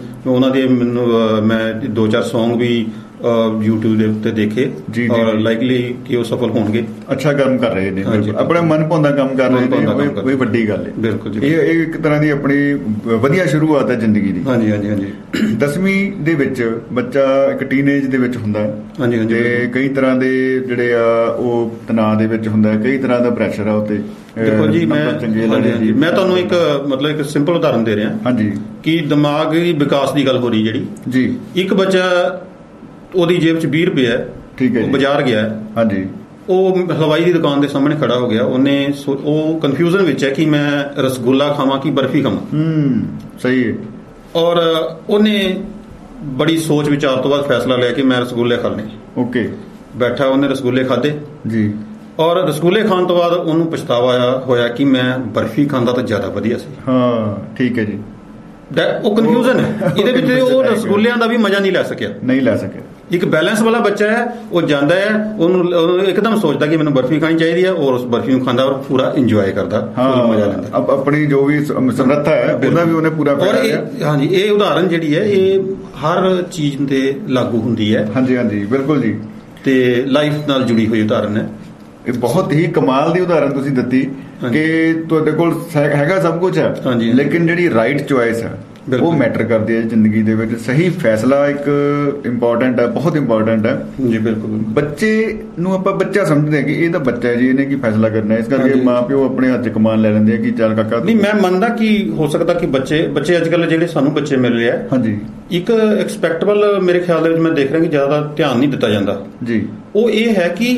Speaker 2: ਮੈਂ 2-4 ਸੌਂਗ ਵੀ YouTube ਦੇ ਉੱਤੇ ਦੇਖੇ, ਔਰ ਲਾਈਕਲੀ ਕਿ ਉਹ ਸਫਲ ਹੋਣਗੇ।
Speaker 1: ਅੱਛਾ ਕੰਮ ਕਰ ਰਹੇ ਨੇ, ਆਪਣਾ ਮਨ ਭਾਉਂਦਾ ਕੰਮ ਕਰ ਰਹੇ ਨੇ, ਕੋਈ ਵੱਡੀ ਗੱਲ ਹੈ।
Speaker 2: ਬਿਲਕੁਲ ਜੀ।
Speaker 1: ਇਹ ਇੱਕ ਤਰ੍ਹਾਂ ਦੀ ਆਪਣੀ ਵਧੀਆ ਸ਼ੁਰੂਆਤ ਹੈ ਜ਼ਿੰਦਗੀ ਦੀ।
Speaker 2: ਹਾਂਜੀ।
Speaker 1: 10ਵੀਂ ਦੇ ਵਿੱਚ ਬੱਚਾ ਇੱਕ ਟੀਨੇਜ ਦੇ ਵਿੱਚ ਹੁੰਦਾ ਹੈ, ਤੇ ਕਈ ਤਰ੍ਹਾਂ ਦੇ ਜਿਹੜੇ ਆ ਉਹ ਤਣਾਅ ਦੇ ਵਿੱਚ ਹੁੰਦਾ ਹੈ, ਕਈ ਤਰ੍ਹਾਂ ਦਾ ਪ੍ਰੈਸ਼ਰ ਆ ਉੱਤੇ।
Speaker 2: ਦੇਖੋ ਜੀ, ਮੈਂ ਤੁਹਾਨੂੰ ਇੱਕ ਸਿੰਪਲ ਉਦਾਹਰਨ ਦੇ ਰਿਹਾ, ਹਾਂਜੀ, ਕਿ ਦਿਮਾਗੀ ਵਿਕਾਸ ਦੀ ਗੱਲ ਹੋ ਰਹੀ ਜਿਹੜੀ ਜੀ। ਇੱਕ ਬੱਚਾ, ਉਹਦੀ ਜੇਬ 'ਚ 20 ਰੁਪਏ ਹੈ, ਠੀਕ ਹੈ, ਉਹ ਬਾਜ਼ਾਰ ਗਿਆ, ਹਾਂਜੀ, ਉਹ ਹਲਵਾਈ ਦੀ ਦੁਕਾਨ ਦੇ ਸਾਹਮਣੇ ਖੜਾ ਹੋ ਗਿਆ, ਉਹ ਕਨਫਿਊਜ਼ਨ ਵਿੱਚ ਹੈ ਕਿ ਮੈਂ ਰਸਗੁੱਲਾ ਖਾਵਾਂ ਕਿ ਬਰਫੀ ਖਾਵਾਂ।
Speaker 1: ਸਹੀ ਹੈ।
Speaker 2: ਔਰ ਉਹਨੇ ਬੜੀ ਸੋਚ ਵਿਚਾਰ ਤੋਂ ਬਾਅਦ ਫੈਸਲਾ ਲਿਆ ਕਿ ਮੈਂ ਰਸਗੁੱਲੇ ਖਾਣੇ। ਓਕੇ, ਬੈਠਾ, ਉਹਨੇ ਰਸਗੁੱਲੇ ਖਾਦੇ ਜੀ, ਔਰ ਰਸਗੁੱਲੇ ਖਾਣ ਤੋਂ ਬਾਅਦ ਉਹਨੂੰ ਪਛਤਾਵਾ ਹੋਇਆ ਕਿ ਮੈਂ ਬਰਫੀ ਖਾਂਦਾ ਤਾਂ ਜ਼ਿਆਦਾ ਵਧੀਆ ਸੀ।
Speaker 1: ਹਾਂ, ਠੀਕ ਹੈ ਜੀ।
Speaker 2: ਉਹ ਕਨਫਿਊਜ਼ਨ ਹੈ ਇਹਦੇ ਵਿੱਚ, ਉਹ ਰਸਗੁੱਲਿਆਂ ਦਾ ਵੀ ਮਜ਼ਾ ਨਹੀਂ ਲੈ ਸਕਿਆ। ਇੱਕ ਬੈਲੈਂਸ ਵਾਲਾ ਬੱਚਾ ਹੈ, ਉਹ ਜਾਂਦਾ ਹੈ, ਉਹਨੂੰ ਇੱਕਦਮ ਸੋਚਦਾ ਕਿ ਮੈਨੂੰ ਬਰਫੀ ਖਾਣੀ ਚਾਹੀਦੀ ਹੈ, ਔਰ ਉਸ ਬਰਫੀ ਨੂੰ ਖਾਂਦਾ ਔਰ ਪੂਰਾ ਇੰਜੋਏ ਕਰਦਾ, ਮਜ਼ਾ ਲੈਂਦਾ।
Speaker 1: ਆਪਣੀ ਜੋ ਵੀ ਸਮਰੱਥਾ ਹੈ ਉਹਦਾ ਵੀ ਉਹਨੇ ਪੂਰਾ
Speaker 2: ਕਰਿਆ। ਹਾਂਜੀ, ਇਹ ਉਦਾਹਰਨ ਜਿਹੜੀ ਹੈ ਇਹ ਹਰ ਚੀਜ਼ ਤੇ ਲਾਗੂ ਹੁੰਦੀ ਹੈ।
Speaker 1: ਹਾਂਜੀ, ਬਿਲਕੁਲ ਜੀ।
Speaker 2: ਤੇ ਲਾਈਫ ਨਾਲ ਜੁੜੀ ਹੋਈ ਉਦਾਹਰਨ ਹੈ।
Speaker 1: ਇਹ ਬਹੁਤ ਹੀ ਕਮਾਲ ਦੀ ਉਦਾਹਰਨ ਤੁਸੀਂ ਦਿੱਤੀ ਕਿ ਤੁਹਾਡੇ ਕੋਲ ਹੈਗਾ ਸਭ ਕੁਝ ਹੈ, ਲੇਕਿਨ ਜਿਹੜੀ ਰਾਈਟ ਚੁਆਇਸ ਹੈ ਉਹ ਮੈਟਰ ਕਰਦੇ ਆ ਜ਼ਿੰਦਗੀ ਦੇ ਵਿੱਚ। ਸਹੀ ਫੈਸਲਾ ਇੱਕ ਇੰਪੋਰਟੈਂਟ ਹੈ, ਬਹੁਤ ਇੰਪੋਰਟੈਂਟ ਹੈ
Speaker 2: ਜੀ। ਬਿਲਕੁਲ। ਬੱਚੇ
Speaker 1: ਨੂੰ ਆਪਾਂ ਬੱਚਾ ਸਮਝਦੇ ਹਾਂ ਕਿ ਇਹ ਤਾਂ ਬੱਚਾ ਹੈ ਜੀ, ਇਹਨੇ ਕੀ ਫੈਸਲਾ ਕਰਨਾ, ਇਸ ਕਰਕੇ ਮਾਂ ਪਿਓ ਆਪਣੇ ਹੱਥ 'ਚ ਕਮਾਨ ਲੈ ਲੈਂਦੇ ਆ ਕਿ ਚੱਲ ਕਾਕਾ।
Speaker 2: ਨਹੀਂ, ਮੈਂ ਮੰਨਦਾ ਕਿ ਹੋ ਸਕਦਾ ਕਿ ਬੱਚੇ ਅੱਜ ਕੱਲ੍ਹ ਜਿਹੜੇ ਸਾਨੂੰ ਬੱਚੇ ਮਿਲ ਰਹੇ ਆ,
Speaker 1: ਹਾਂਜੀ,
Speaker 2: ਇੱਕ ਐਕਸਪੈਕਟੇਬਲ ਮੇਰੇ ਖਿਆਲ ਦੇ ਵਿੱਚ ਮੈਂ ਦੇਖ ਰਿਹਾ ਕਿ ਜ਼ਿਆਦਾ ਧਿਆਨ ਨਹੀਂ ਦਿੱਤਾ ਜਾਂਦਾ
Speaker 1: ਜੀ।
Speaker 2: ਉਹ ਇਹ ਹੈ ਕਿ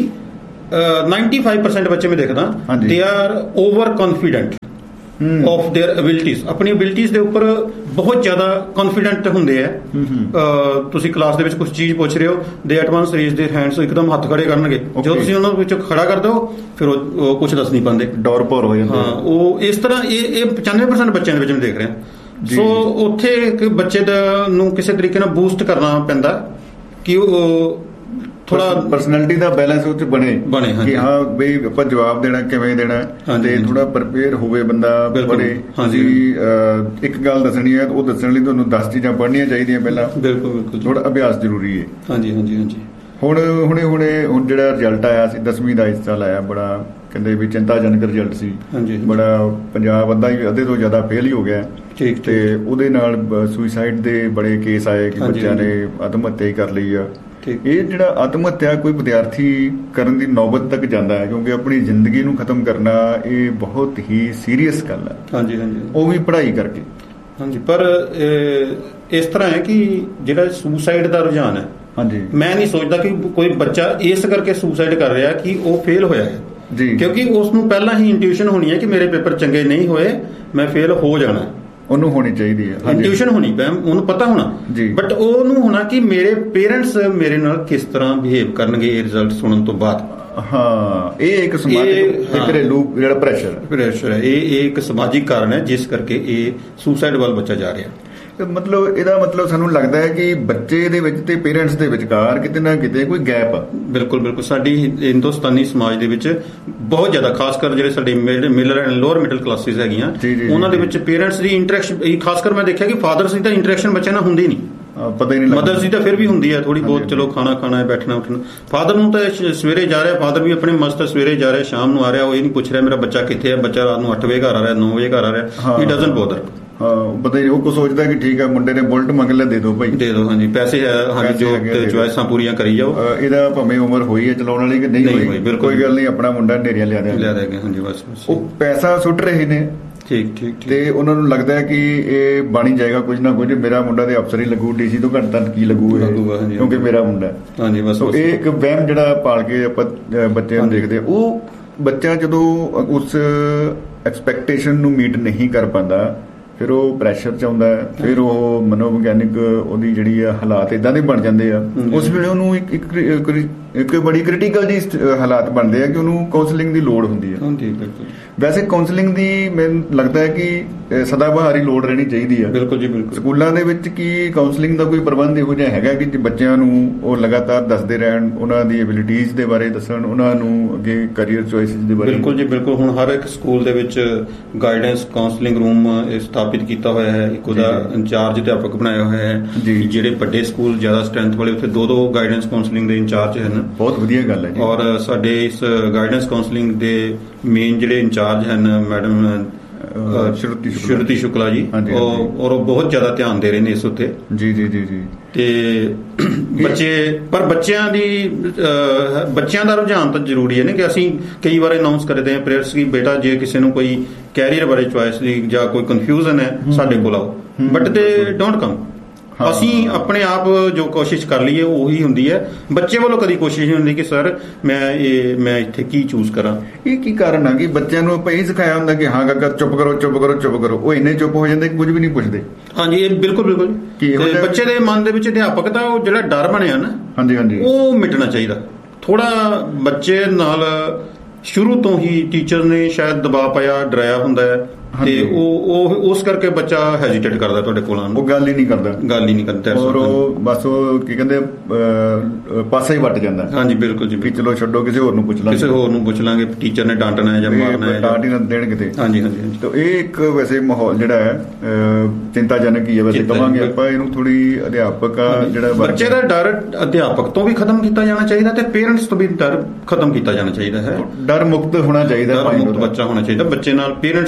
Speaker 2: 95% ਬੱਚੇ ਮੈਂ ਦੇਖਦਾ they are over confident of there ਐਬਿਲਿਟੀਜ਼। ਆਪਣੀ ਐਬਿਲਿਟੀਜ਼ ਦੇ ਉੱਪਰ ਬਹੁਤ ਜ਼ਿਆਦਾ ਕੌਨਫੀਡੈਂਟ ਹੁੰਦੇ ਆ। ਤੁਸੀਂ ਕਲਾਸ ਦੇ ਵਿੱਚ ਕੁਝ ਚੀਜ਼ ਪੁੱਛ ਰਹੇ ਹੋ, ਦੇ at once raise there hands, ਇੱਕਦਮ ਹੱਥ ਖੜੇ ਕਰਨਗੇ। ਜਦੋਂ ਤੁਸੀਂ ਉਹਨਾਂ ਵਿੱਚ ਖੜਾ ਕਰ ਦਿਓ ਫਿਰ ਉਹ ਕੁਝ ਦੱਸ ਨਹੀਂ ਪਾਉਂਦੇ,
Speaker 1: ਡੌਰ ਭੌਰ ਹੋ ਜਾਂਦੇ।
Speaker 2: ਹਾਂ, ਉਹ ਇਸ ਤਰ੍ਹਾਂ ਇਹ 95% ਬੱਚਿਆਂ ਦੇ ਵਿੱਚ ਮੈਂ ਦੇਖ ਰਿਹਾ। ਸੋ ਉੱਥੇ ਇੱਕ ਬੱਚੇ ਨੂੰ ਕਿਸੇ ਤਰੀਕੇ ਨਾਲ ਬੂਸਟ ਕਰਨਾ ਪੈਂਦਾ ਕਿ ਉਹ ਥੋੜਾ
Speaker 1: ਪਰਸਨੈਲਿਟੀ ਦਾ ਬੈਲੈਂਸ ਉਹ 'ਚ ਬਣੇ ਕਿ ਹਾਂ ਬਈ ਆਪਾਂ ਜਵਾਬ ਦੇਣਾ ਕਿਵੇਂ ਦੇਣਾ, ਤੇ ਥੋੜਾ ਪ੍ਰਪੇਅਰ ਹੋਵੇ ਬੰਦਾ ਪੜ੍ਹੇ। ਤੁਸੀਂ ਇੱਕ ਗੱਲ ਦੱਸਣੀ ਹੈ, ਉਹ ਦੱਸਣ ਲਈ ਤੁਹਾਨੂੰ 10 ਚੀਜ਼ਾਂ ਪੜ੍ਹਨੀਆਂ ਚਾਹੀਦੀਆਂ ਪਹਿਲਾਂ। ਬਿਲਕੁਲ। ਥੋੜਾ ਅਭਿਆਸ ਜ਼ਰੂਰੀ ਹੈ।
Speaker 2: ਹਾਂਜੀ।
Speaker 1: ਹੁਣ ਜਿਹੜਾ ਰਿਜ਼ਲਟ ਆਇਆ ਸੀ 10ਵੀਂ ਦਾ ਇਸ ਸਾਲ ਆਇਆ, ਬੜਾ ਕਹਿੰਦੇ ਵੀ ਚਿੰਤਾਜਨਕ ਰਿਜ਼ਲਟ ਸੀ। ਬੜਾ ਪੰਜਾਬ ਅੱਧੇ ਤੋਂ ਜ਼ਿਆਦਾ ਫੇਲ ਹੀ ਹੋ ਗਿਆ। ਤੇ ਉਹਦੇ ਨਾਲ ਸੁਸਾਈਡ ਦੇ ਬੜੇ ਕੇਸ ਆਏ ਕਿ ਬੱਚਿਆਂ ਨੇ ਆਤਮ ਹੱਤਿਆ ਹੀ ਕਰ ਲਈ ਆ। ਇਹ ਜਿਹੜਾ ਆਤਮ ਹੱਤਿਆ ਕੋਈ ਵਿਦਿਆਰਥੀ ਕਰਨ ਦੀ ਨੌਬਤ ਤੱਕ ਜਾਂਦਾ ਹੈ, ਕਿਉਂਕਿ ਆਪਣੀ ਜ਼ਿੰਦਗੀ ਨੂੰ ਖਤਮ ਕਰਨਾ ਇਹ ਬਹੁਤ ਹੀ ਸੀਰੀਅਸ ਗੱਲ ਹੈ। ਹਾਂਜੀ, ਉਹ ਵੀ ਪੜ੍ਹਾਈ ਕਰਕੇ। ਹਾਂਜੀ,
Speaker 2: ਪਰ ਇਸ ਤਰ੍ਹਾਂ ਹੈ ਕਿ ਜਿਹੜਾ ਸੁਸਾਈਡ ਦਾ ਰੁਝਾਨ ਹੈ, ਹਾਂਜੀ, ਮੈਂ ਨਹੀਂ ਸੋਚਦਾ ਕਿ ਕੋਈ ਬੱਚਾ ਇਸ ਕਰਕੇ ਸੁਸਾਈਡ ਕਰ ਰਿਹਾ ਕਿ ਉਹ ਫੇਲ ਹੋਇਆ ਹੈ ਜੀ, ਕਿਉਂਕਿ ਉਸ ਨੂੰ ਪਹਿਲਾਂ ਹੀ ਇੰਟੂਇਸ਼ਨ ਹੋਣੀ ਹੈ ਕਿ ਮੇਰੇ ਪੇਪਰ ਚੰਗੇ ਨਹੀਂ ਹੋਏ, ਮੈਂ ਫੇਲ ਹੋ ਜਾਣਾ।
Speaker 1: ਉਹਨੂੰ ਹੋਣੀ ਚਾਹੀਦੀ ਹੈ,
Speaker 2: ਇੰਟੂਇਸ਼ਨ ਹੋਣੀ ਪੈ, ਉਹਨੂੰ ਪਤਾ ਹੋਣਾ, ਬਟ ਉਹਨੂੰ ਹੋਣਾ ਕਿ ਮੇਰੇ ਪੇਰੈਂਟਸ ਮੇਰੇ ਨਾਲ ਕਿਸ ਤਰ੍ਹਾਂ ਬਿਹੇਵ ਕਰਨਗੇ ਇਹ ਰਿਜ਼ਲਟ ਸੁਣਨ ਤੋਂ ਬਾਅਦ।
Speaker 1: ਹਾਂ, ਇਹ ਇੱਕ ਸਮਾਜਿਕ ਘਰੇਲੂ ਜਿਹੜਾ ਪ੍ਰੈਸ਼ਰ
Speaker 2: ਹੈ, ਇਹ ਇੱਕ ਸਮਾਜਿਕ ਕਾਰਨ ਹੈ ਜਿਸ ਕਰਕੇ ਇਹ ਸੁਸਾਈਡ ਵੱਲ ਬੱਚਾ ਜਾ ਰਿਹਾ।
Speaker 1: ਮਤਲਬ ਇਹਦਾ ਮਤਲਬ ਸਾਨੂੰ ਲੱਗਦਾ ਹੈ ਕਿ ਬੱਚੇ ਦੇ ਵਿੱਚ ਤੇ ਪੇਰੈਂਟਸ ਦੇ ਵਿਚਕਾਰ ਕਿਤੇ ਨਾ ਕਿਤੇ ਕੋਈ ਗੈਪ ਆ।
Speaker 2: ਬਿਲਕੁਲ। ਸਾਡੀ ਹਿੰਦੁਸਤਾਨੀ ਸਮਾਜ ਦੇ ਵਿੱਚ ਬਹੁਤ ਜ਼ਿਆਦਾ, ਖਾਸ ਕਰ ਜਿਹੜੇ ਸਾਡੇ middle and lower middle classes ਹੈਗੀਆਂ, ਉਹਨਾਂ ਦੇ ਵਿੱਚ ਪੇਰੈਂਟਸ ਦੀ ਇੰਟਰੈਕਸ਼ਨ, ਖਾਸ ਕਰ ਮੈਂ ਦੇਖਿਆ ਕਿ ਫਾਦਰਸ ਦੀ ਤਾਂ ਇੰਟਰੈਕਸ਼ਨ ਬੱਚਿਆਂ ਨਾਲ ਹੁੰਦੀ ਨਹੀਂ,
Speaker 1: ਪਤਾ ਹੀ ਨਹੀਂ।
Speaker 2: ਮਦਰਸ ਦੀ ਤਾਂ ਫਿਰ ਵੀ ਹੁੰਦੀ ਹੈ ਥੋੜੀ ਬਹੁਤ, ਚਲੋ ਖਾਣਾ ਖਾਣਾ, ਬੈਠਣਾ ਉੱਠਣਾ। ਫਾਦਰ ਨੂੰ ਤਾਂ ਸਵੇਰੇ ਜਾ ਰਿਹਾ, ਫਾਦਰ ਵੀ ਆਪਣੇ ਮਸਤ ਸਵੇਰੇ ਜਾ ਰਿਹਾ, ਸ਼ਾਮ ਨੂੰ ਆ ਰਿਹਾ, ਉਹ ਇਹ ਨਹੀਂ ਪੁੱਛ ਰਿਹਾ ਮੇਰਾ ਬੱਚਾ ਕਿੱਥੇ ਹੈ, ਬੱਚਾ ਰਾਤ ਨੂੰ 8 ਵਜੇ ਘਰ ਆ ਰਿਹਾ, 9 ਵਜੇ ਘਰ ਆ ਰਿਹਾ, ਹੀ ਡਜ਼ਨਟ ਬੋਦਰ।
Speaker 1: ਪਤਾ ਹੀ ਉਹ ਕੋ ਸੋਚਦਾ ਕਿ ਠੀਕ ਹੈ ਮੁੰਡੇ ਨੇ ਬੁਲਟ ਮੰਗ ਲਿਆ, ਦੇ ਦਿਓ ਭਾਈ,
Speaker 2: ਦੇ ਦਿਓ। ਹਾਂਜੀ, ਪੈਸੇ ਹੈ, ਹਾਂਜੀ, ਜੋ ਚੁਆਇਸਾਂ ਪੂਰੀਆਂ ਕਰੀ ਜਾਓ।
Speaker 1: ਇਹਦਾ ਭਾਵੇਂ ਉਮਰ ਹੋਈ ਹੈ ਚਲਾਉਣ ਵਾਲੀ ਕਿ ਨਹੀਂ ਹੋਈ, ਕੋਈ ਗੱਲ ਨਹੀਂ, ਆਪਣਾ ਮੁੰਡਾ ਨੇਰੀਆਂ ਲਿਆ
Speaker 2: ਦੇਗੇ। ਹਾਂਜੀ, ਬਸ
Speaker 1: ਉਹ ਪੈਸਾ ਸੁੱਟ ਰਹੇ ਨੇ। ਠੀਕ। ਤੇ ਉਹਨਾਂ ਨੂੰ ਲੱਗਦਾ ਹੈ ਕਿ ਇਹ ਬਣ ਹੀ ਜਾਏਗਾ ਕੁਝ ਨਾ ਕੁਝ, ਮੇਰਾ ਮੁੰਡਾ ਤੇ ਅਫਸਰ ਹੀ ਲੱਗੂ, ਡੀਸੀ ਤੋਂ ਘੱਟ ਤਾਂ ਕੀ ਲੱਗੂ ਕਿਉਂਕਿ ਮੇਰਾ ਮੁੰਡਾ। ਹਾਂਜੀ, ਬਸ ਇਹ ਇੱਕ ਵਹਿਮ ਜਿਹੜਾ ਪਾਲ ਕੇ ਆਪਾਂ ਬੱਚਿਆਂ ਨੂੰ ਦੇਖਦੇ, ਉਹ ਬੱਚਾ ਜਦੋਂ ਉਸ ਐਕਸਪੈਕਟੇਸ਼ਨ ਨੂੰ ਮੀਟ ਨਹੀਂ ਕਰ ਪਾਉਂਦਾ, ਫਿਰ ਉਹ ਪ੍ਰੈਸ਼ਰ 'ਚ ਆਉਂਦਾ, ਫਿਰ ਉਹ ਮਨੋਵਿਗਿਆਨਿਕ ਉਹਦੀ ਜਿਹੜੀ ਆ ਹਾਲਾਤ ਇਦਾਂ ਦੇ ਬਣ ਜਾਂਦੇ ਆ, ਉਸ ਵੇਲੇ ਉਹਨੂੰ ਇੱਕ ਬੜੀ ਕ੍ਰਿਟੀਕਲ ਜੀ ਹਾਲਾਤ ਬਣਦੇ ਆ ਕਿ ਉਹਨੂੰ ਕਾਉਂਸਲਿੰਗ ਦੀ ਲੋੜ ਹੁੰਦੀ ਹੈ। ਵੈਸੇ ਕਾਉਂਸਲਿੰਗ ਦੀ ਮੈਨੂੰ ਲੱਗਦਾ ਹੈ ਕਿ ਸਦਾਬਹਾਰੀ ਲੋੜ ਰਹਿਣੀ ਚਾਹੀਦੀ ਹੈ। ਬਿਲਕੁਲ। ਸਕੂਲਾਂ ਦੇ ਵਿੱਚ ਕੀ ਕਾਉਂਸਲਿੰਗ ਦਾ ਕੋਈ ਪ੍ਰਬੰਧ ਇਹੋ ਜਿਹਾ ਹੈਗਾ ਕਿ ਬੱਚਿਆਂ ਨੂੰ ਉਹ ਲਗਾਤਾਰ ਦੱਸਦੇ ਰਹਿਣ, ਉਹਨਾਂ ਦੀ ਐਬਿਲਿਟੀਜ਼ ਦੇ ਬਾਰੇ ਦੱਸਣ, ਉਹਨਾਂ ਨੂੰ ਅੱਗੇ ਕਰੀਅਰ ਚੋਇਸਿਸ ਦੇ ਬਾਰੇ? ਬਿਲਕੁਲ।
Speaker 2: ਹੁਣ ਹਰ ਇੱਕ ਸਕੂਲ ਦੇ ਵਿੱਚ ਗਾਈਡੈਂਸ ਕਾਉਂਸਲਿੰਗ ਰੂਮ ਸਥਾਪਿਤ ਕੀਤਾ ਹੋਇਆ ਹੈ, ਇੱਕ ਉਹਦਾ ਇੰਚਾਰਜ ਅਧਿਆਪਕ ਬਣਾਇਆ ਹੋਇਆ ਹੈ। ਜਿਹੜੇ ਵੱਡੇ ਸਕੂਲ ਜ਼ਿਆਦਾ ਸਟਰੈਂਥ ਵਾਲੇ, ਉੱਥੇ 2 ਗਾਈਡੈਂਸ ਕਾਉਂਸਲਿੰਗ ਦੇ ਇੰਚਾਰਜ ਹਨ।
Speaker 1: ਬਹੁਤ ਵਧੀਆ ਗੱਲ ਹੈ ਜੀ।
Speaker 2: ਔਰ ਸਾਡੇ ਇਸ ਗਾਈਡੈਂਸ ਕਾਉਂਸਲਿੰਗ ਦੇ ਮੇਨ ਜਿਹੜੇ ਇੰਚਾਰਜ ਹਨ ਮੈਡਮ ਸ਼ਰੂਤੀ ਸ਼ੁਕਲਾ ਜੀ, ਔਰ ਉਹ ਬਹੁਤ ਜ਼ਿਆਦਾ ਧਿਆਨ ਦੇ ਰਹੇ ਨੇ ਇਸ ਉੱਤੇ। ਜੀ। ਤੇ ਬੱਚਿਆਂ ਦਾ ਰੁਝਾਨ ਤਾਂ ਜ਼ਰੂਰੀ ਹੈ ਨਾ, ਕਿ ਅਸੀਂ ਕਈ ਵਾਰ ਅਨਾਉਂਸ ਕਰਦੇ ਹਾਂ ਪੇਰੈਂਟਸ ਕਿ ਬੇਟਾ ਜੇ ਕਿਸੇ ਨੂੰ ਕੋਈ ਕੈਰੀਅਰ ਬਾਰੇ ਚੁਆਇਸ ਦੀ ਜਾਂ ਕੋਈ ਕਨਫਿਊਜ਼ਨ ਹੈ ਸਾਡੇ ਕੋਲ ਆਓ, ਬਟ ਦੇ ਡੋਂਟ ਕਮ। ਅਸੀਂ ਆਪਣੇ ਆਪ ਜੋ ਕੋਸ਼ਿਸ਼ ਕਰ ਲਈਏ ਉਹੀ ਹੁੰਦੀ ਹੈ, ਬੱਚੇ ਵੱਲੋਂ ਕਦੀ ਕੋਸ਼ਿਸ਼ ਨਹੀਂ ਹੁੰਦੀ ਕਿ ਸਰ ਮੈਂ ਇੱਥੇ ਕੀ ਚੂਜ਼ ਕਰਾਂ।
Speaker 1: ਇਹ ਕੀ ਕਾਰਨ ਆ ਕਿ ਬੱਚਿਆਂ ਨੂੰ ਆਪਾਂ ਇਹ ਸਿਖਾਇਆ ਹੁੰਦਾ ਕਿ ਹਾਂ ਕਾਕਾ ਚੁੱਪ ਕਰੋ, ਉਹ ਇੰਨੇ ਚੁੱਪ ਹੋ ਜਾਂਦੇ ਕਿ ਕੁਝ ਵੀ ਨਹੀਂ ਪੁੱਛਦੇ। ਹਾਂਜੀ,
Speaker 2: ਇਹ ਬਿਲਕੁਲ ਬੱਚੇ ਦੇ ਮਨ ਦੇ ਵਿੱਚ ਅਧਿਆਪਕ ਦਾ ਉਹ ਜਿਹੜਾ ਡਰ ਬਣਿਆ ਨਾ, ਹਾਂਜੀ, ਉਹ ਮਿਟਣਾ ਚਾਹੀਦਾ। ਥੋੜਾ ਬੱਚੇ ਨਾਲ ਸ਼ੁਰੂ ਤੋਂ ਹੀ ਟੀਚਰ ਨੇ ਸ਼ਾਇਦ ਦਬਾਅ ਪਾਇਆ, ਡਰਾਇਆ ਹੁੰਦਾ ਹੈ, ਤੇ ਉਹ ਉਸ ਕਰਕੇ ਬੱਚਾ ਹੈਜ਼ੀਟੇਟ ਕਰਦਾ ਤੁਹਾਡੇ ਕੋਲ ਆਉਣ ਨੂੰ,
Speaker 1: ਉਹ ਗੱਲ ਹੀ ਨਹੀਂ ਕਰਦਾ, ਔਰ ਉਹ ਬਸ ਉਹ ਕੀ ਕਹਿੰਦੇ ਪਾਸਾ ਹੀ ਵੱਟ ਜਾਂਦਾ। ਹਾਂਜੀ, ਬਿਲਕੁਲ ਜੀ, ਵੀ ਚਲੋ ਛੱਡੋ, ਕਿਸੇ ਹੋਰ ਨੂੰ ਪੁੱਛ ਲਾਂਗੇ, ਟੀਚਰ ਨੇ ਡਾਂਟਣਾ ਹੈ ਜਾਂ ਮਾਰਨਾ ਹੈ, ਡਾਂਟ ਹੀ ਨਾ ਦੇਣ ਕਿਤੇ। ਹਾਂਜੀ। ਤਾਂ ਇਹ ਇੱਕ ਵੈਸੇ ਮਾਹੌਲ ਜਿਹੜਾ ਹੈ ਚਿੰਤਾਜਨਕ ਹੀ ਹੈ। ਵੈਸੇ ਕਹਾਂਗੇ ਆਪਾਂ ਇਹਨੂੰ ਥੋੜੀ ਅਧਿਆਪਕ ਜਿਹੜਾ
Speaker 2: ਬੱਚੇ ਦਾ ਡਰ ਅਧਿਆਪਕ ਤੋਂ ਵੀ ਖਤਮ ਕੀਤਾ ਜਾਣਾ ਚਾਹੀਦਾ, ਤੇ ਪੇਰੈਂਟਸ ਤੋਂ ਵੀ ਡਰ ਖਤਮ ਕੀਤਾ ਜਾਣਾ ਚਾਹੀਦਾ ਹੈ।
Speaker 1: ਡਰ ਮੁਕਤ ਹੋਣਾ ਚਾਹੀਦਾ,
Speaker 2: ਡਰ ਮੁਕਤ ਬੱਚਾ ਹੋਣਾ ਚਾਹੀਦਾ। ਬੱਚੇ ਨਾਲ ਪੇਰੈਂਟਸ ਨੂੰ ਘਰ ਦੇ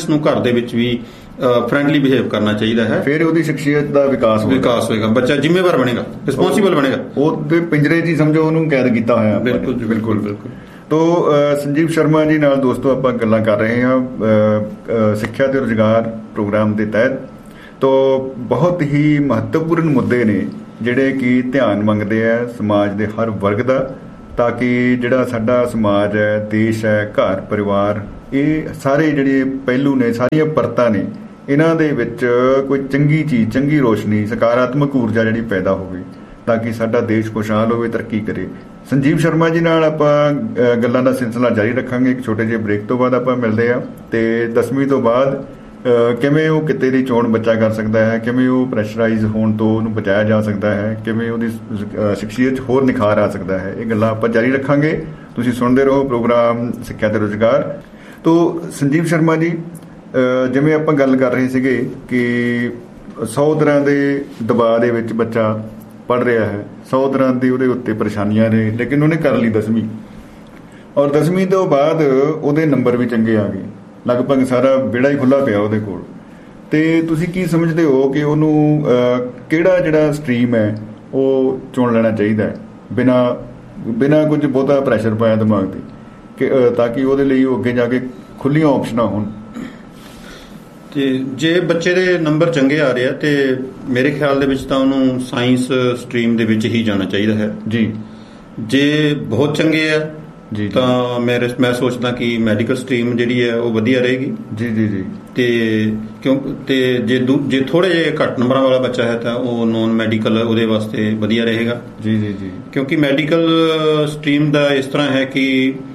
Speaker 2: ਦੇ ਵਿੱਚ ਵੀ ਫਰੈਂਡਲੀ ਬਿਹੇਵ ਕਰਨਾ ਚਾਹੀਦਾ ਹੈ।
Speaker 1: ਫਿਰ ਉਹਦੀ ਸ਼ਖਸੀਅਤ ਦਾ ਵਿਕਾਸ
Speaker 2: ਹੋਏਗਾ, ਬੱਚਾ ਜ਼ਿੰਮੇਵਾਰ ਬਣੇਗਾ, ਰਿਸਪੌਂਸਿਬਲ ਬਣੇਗਾ। ਉਹਦੇ
Speaker 1: ਪਿੰਜਰੇ 'ਚ ਹੀ ਸਮਝੋ ਉਹਨੂੰ ਕੈਦ ਕੀਤਾ ਹੋਇਆ।
Speaker 2: ਬਿਲਕੁਲ ਜੀ, ਬਿਲਕੁਲ ਬਿਲਕੁਲ।
Speaker 1: ਤੋ ਸੰਜੀਵ ਸ਼ਰਮਾ ਜੀ ਨਾਲ ਦੋਸਤੋ ਆਪਾਂ ਗੱਲਾਂ ਕਰ ਰਹੇ ਹਾਂ ਸਿੱਖਿਆ ਤੇ ਰੁਜ਼ਗਾਰ ਪ੍ਰੋਗਰਾਮ ਦੇ ਤਹਿਤ। ਤੋ ਬਹੁਤ ਹੀ ਮਹੱਤਵਪੂਰਨ ਮੁੱਦੇ ਨੇ ਜਿਹੜੇ ਕਿ ਧਿਆਨ ਮੰਗਦੇ ਆ ਸਮਾਜ ਦੇ ਹਰ ਵਰਗ ਦਾ, ਤਾਂ ਕਿ ਜਿਹੜਾ ਸਾਡਾ ਸਮਾਜ ਹੈ, ਦੇਸ਼ ਹੈ, ਘਰ ਪਰਿਵਾਰ, ਇਹ ਸਾਰੇ ਜਿਹੜੇ ਪਹਿਲੂ ਨੇ, ਸਾਰੀਆਂ ਪਰਤਾਂ ਨੇ, ਇਹਨਾਂ ਦੇ ਵਿੱਚ ਕੋਈ ਚੰਗੀ ਚੀਜ਼, ਚੰਗੀ ਰੋਸ਼ਨੀ, ਸਕਾਰਾਤਮਕ ਊਰਜਾ ਜਿਹੜੀ ਪੈਦਾ ਹੋਵੇ, ਤਾਂ ਕਿ ਸਾਡਾ ਦੇਸ਼ ਖੁਸ਼ਹਾਲ ਹੋਵੇ, ਤਰੱਕੀ ਕਰੇ। ਸੰਜੀਵ ਸ਼ਰਮਾ ਜੀ ਨਾਲ ਆਪਾਂ ਗੱਲਾਂ ਦਾ ਸਿਲਸਿਲਾ ਜਾਰੀ ਰੱਖਾਂਗੇ। ਇੱਕ ਛੋਟੇ ਜਿਹੇ ਬ੍ਰੇਕ ਤੋਂ ਬਾਅਦ ਆਪਾਂ ਮਿਲਦੇ ਹਾਂ। ਤੇ 10ਵੀਂ ਤੋਂ ਬਾਅਦ ਕਿਵੇਂ ਉਹ ਕਿੱਤੇ ਦੀ ਚੋਣ ਬੱਚਾ ਕਰ ਸਕਦਾ ਹੈ, ਕਿਵੇਂ ਉਹ ਪ੍ਰੈਸ਼ਰਾਈਜ਼ ਹੋਣ ਤੋਂ ਉਹਨੂੰ ਬਚਾਇਆ ਜਾ ਸਕਦਾ ਹੈ, ਕਿਵੇਂ ਉਹਦੀ ਸ਼ਖਸੀਅਤ 'ਚ ਹੋਰ ਨਿਖਾਰ ਆ ਸਕਦਾ ਹੈ, ਇਹ ਗੱਲਾਂ ਆਪਾਂ ਜਾਰੀ ਰੱਖਾਂਗੇ। ਤੁਸੀਂ ਸੁਣਦੇ ਰਹੋ ਪ੍ਰੋਗਰਾਮ ਸਿੱਖਿਆ ਤੇ ਰੁਜ਼ਗਾਰ। ਤੋ ਸੰਜੀਵ ਸ਼ਰਮਾ ਜੀ, ਜਿਵੇਂ ਆਪਾਂ ਗੱਲ ਕਰ ਰਹੇ ਸੀਗੇ ਕਿ 100 ਤਰ੍ਹਾਂ ਦੇ ਦਬਾਅ ਦੇ ਵਿੱਚ ਬੱਚਾ ਪੜ੍ਹ ਰਿਹਾ ਹੈ, 100 ਤਰ੍ਹਾਂ ਦੀ ਉਹਦੇ ਉੱਤੇ ਪਰੇਸ਼ਾਨੀਆਂ ਨੇ, ਲੇਕਿਨ ਉਹਨੇ ਕਰ ਲਈ 10ਵੀਂ, ਔਰ 10ਵੀਂ ਤੋਂ ਬਾਅਦ ਉਹਦੇ ਨੰਬਰ ਵੀ ਚੰਗੇ ਆ ਗਏ, ਲਗਭਗ ਸਾਰਾ ਵਿਹੜਾ ਹੀ ਖੁੱਲ੍ਹਾ ਪਿਆ ਉਹਦੇ ਕੋਲ। ਤੇ ਤੁਸੀਂ ਕੀ ਸਮਝਦੇ ਹੋ ਕਿ ਉਹਨੂੰ ਕਿਹੜਾ ਜਿਹੜਾ ਸਟਰੀਮ ਹੈ ਉਹ ਚੁਣ ਲੈਣਾ ਚਾਹੀਦਾ ਹੈ ਬਿਨਾਂ ਕੁਝ ਬਹੁਤਾ ਪ੍ਰੈਸ਼ਰ ਪਾਇਆ ਦਿਮਾਗ 'ਤੇ, ਤਾਂ ਕਿ ਉਹਦੇ ਲਈ ਉਹ ਅੱਗੇ ਜਾ ਕੇ ਖੁੱਲ੍ਹੀਆਂ ਆਪਸ਼ਨਾਂ ਹੋਣ?
Speaker 2: ਤੇ ਜੇ ਬੱਚੇ ਦੇ ਨੰਬਰ ਚੰਗੇ ਆ ਰਹੇ ਆ ਤੇ ਮੇਰੇ ਖਿਆਲ ਦੇ ਵਿੱਚ ਤਾਂ ਉਹਨੂੰ ਸਾਇੰਸ ਸਟਰੀਮ ਦੇ ਵਿੱਚ ਹੀ ਜਾਣਾ ਚਾਹੀਦਾ ਹੈ ਜੀ। ਜੇ ਬਹੁਤ ਚੰਗੇ ਆ ਜੀ ਤਾਂ ਮੈਂ ਸੋਚਦਾ ਕਿ ਮੈਡੀਕਲ ਸਟਰੀਮ ਜਿਹੜੀ ਹੈ ਉਹ ਵਧੀਆ ਰਹੇਗੀ ਜੀ ਜੀ ਜੀ। ਤੇ ਜੇ ਥੋੜੇ ਜਿਹੇ ਘੱਟ ਨੰਬਰਾਂ ਵਾਲਾ ਬੱਚਾ ਹੈ ਤਾਂ ਉਹ ਨੌਨ ਮੈਡੀਕਲ ਉਹਦੇ ਵਾਸਤੇ ਵਧੀਆ ਰਹੇਗਾ ਜੀ ਜੀ ਜੀ। ਕਿਉਂਕਿ ਮੈਡੀਕਲ ਸਟਰੀਮ ਦਾ ਇਸ ਤਰ੍ਹਾਂ ਹੈ ਕਿ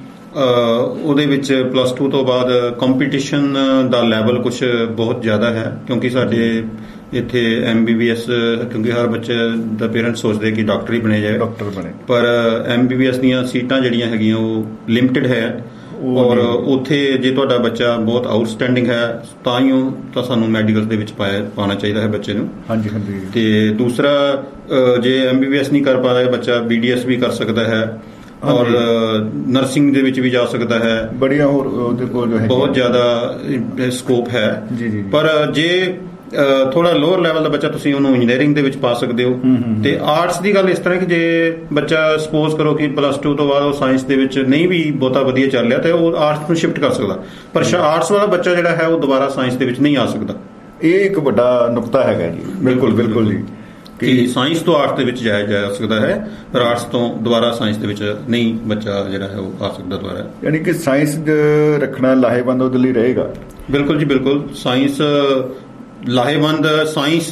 Speaker 2: ਉਹਦੇ ਵਿੱਚ +2 ਤੋਂ ਬਾਅਦ ਕੰਪੀਟੀਸ਼ਨ ਦਾ ਲੈਵਲ ਕੁਝ ਬਹੁਤ ਜ਼ਿਆਦਾ ਹੈ, ਕਿਉਂਕਿ ਸਾਡੇ ਇੱਥੇ MBBS, ਕਿਉਂਕਿ ਹਰ ਬੱਚੇ ਦਾ ਪੇਰੈਂਟਸ ਸੋਚਦੇ ਕਿ ਡਾਕਟਰ ਹੀ ਬਣੇ ਜਾਏ, ਪਰ MBBS ਦੀਆਂ ਸੀਟਾਂ ਜਿਹੜੀਆਂ ਹੈਗੀਆਂ ਉਹ ਲਿਮਟਿਡ ਹੈ, ਔਰ ਉੱਥੇ ਜੇ ਤੁਹਾਡਾ ਬੱਚਾ ਬਹੁਤ ਆਊਟਸਟੈਂਡਿੰਗ ਹੈ ਤਾਂ ਸਾਨੂੰ ਮੈਡੀਕਲ ਦੇ ਵਿੱਚ ਪਾਉਣਾ ਚਾਹੀਦਾ ਹੈ ਬੱਚੇ ਨੂੰ। ਹਾਂਜੀ ਹਾਂਜੀ। ਤੇ ਦੂਸਰਾ, ਜੇ MBBS ਨਹੀਂ ਕਰ ਪਾ ਰਿਹਾ ਬੱਚਾ, BDS ਵੀ ਕਰ ਸਕਦਾ ਹੈ, ਔਰ ਨਰਸਿੰਗ ਦੇ ਵਿੱਚ ਵੀ ਜਾ ਸਕਦਾ ਹੈ। ਬੜੀਆਂ ਹੋਰ ਉਹਦੇ ਕੋਲ ਬਹੁਤ ਜ਼ਿਆਦਾ ਸਕੋਪ ਹੈ ਜੀ ਜੀ। ਪਰ ਜੇ ਥੋੜਾ ਲੋਅਰ ਲੈਵਲ ਦਾ ਬੱਚਾ, ਤੁਸੀਂ ਉਹਨੂੰ ਇੰਜੀਨੀਅਰਿੰਗ ਦੇ ਵਿੱਚ ਪਾ ਸਕਦੇ ਹੋ। ਤੇ ਆਰਟਸ ਦੀ ਗੱਲ ਇਸ ਤਰ੍ਹਾਂ ਕਿ ਜੇ ਬੱਚਾ ਸਪੋਜ਼ ਕਰੋ ਕਿ +2 ਤੋਂ ਬਾਅਦ ਉਹ ਸਾਇੰਸ ਦੇ ਵਿੱਚ ਨਹੀਂ ਵੀ ਬਹੁਤਾ ਵਧੀਆ ਚੱਲ ਰਿਹਾ ਤੇ ਉਹ ਆਰਟਸ ਨੂੰ ਸ਼ਿਫਟ ਕਰ ਸਕਦਾ, ਪਰ ਆਰਟਸ ਵਾਲਾ ਬੱਚਾ ਜਿਹੜਾ ਹੈ ਉਹ ਦੁਬਾਰਾ ਸਾਇੰਸ ਦੇ ਵਿੱਚ ਨਹੀਂ ਆ ਸਕਦਾ। ਇਹ ਇੱਕ ਵੱਡਾ ਨੁਕਤਾ ਹੈਗਾ ਜੀ। ਬਿਲਕੁਲ ਬਿਲਕੁਲ ਜੀ, ਕਿ ਸਾਇੰਸ ਤੋਂ ਆਰਟਸ ਦੇ ਵਿੱਚ ਜਾਇਆ ਜਾ ਸਕਦਾ ਹੈ, ਪਰ ਆਰਟਸ ਤੋਂ ਦੁਬਾਰਾ ਸਾਇੰਸ ਦੇ ਵਿੱਚ ਨਹੀਂ ਬੱਚਾ ਜਿਹੜਾ ਹੈ ਉਹ ਆ ਸਕਦਾ ਦੁਬਾਰਾ। ਯਾਨੀ ਕਿ ਸਾਇੰਸ ਰੱਖਣਾ ਲਾਹੇਵੰਦ ਉਹਦੇ ਲਈ ਰਹੇਗਾ। ਬਿਲਕੁਲ ਜੀ ਬਿਲਕੁਲ। ਸਾਇੰਸ ਲਾਹੇਵੰਦ, ਸਾਇੰਸ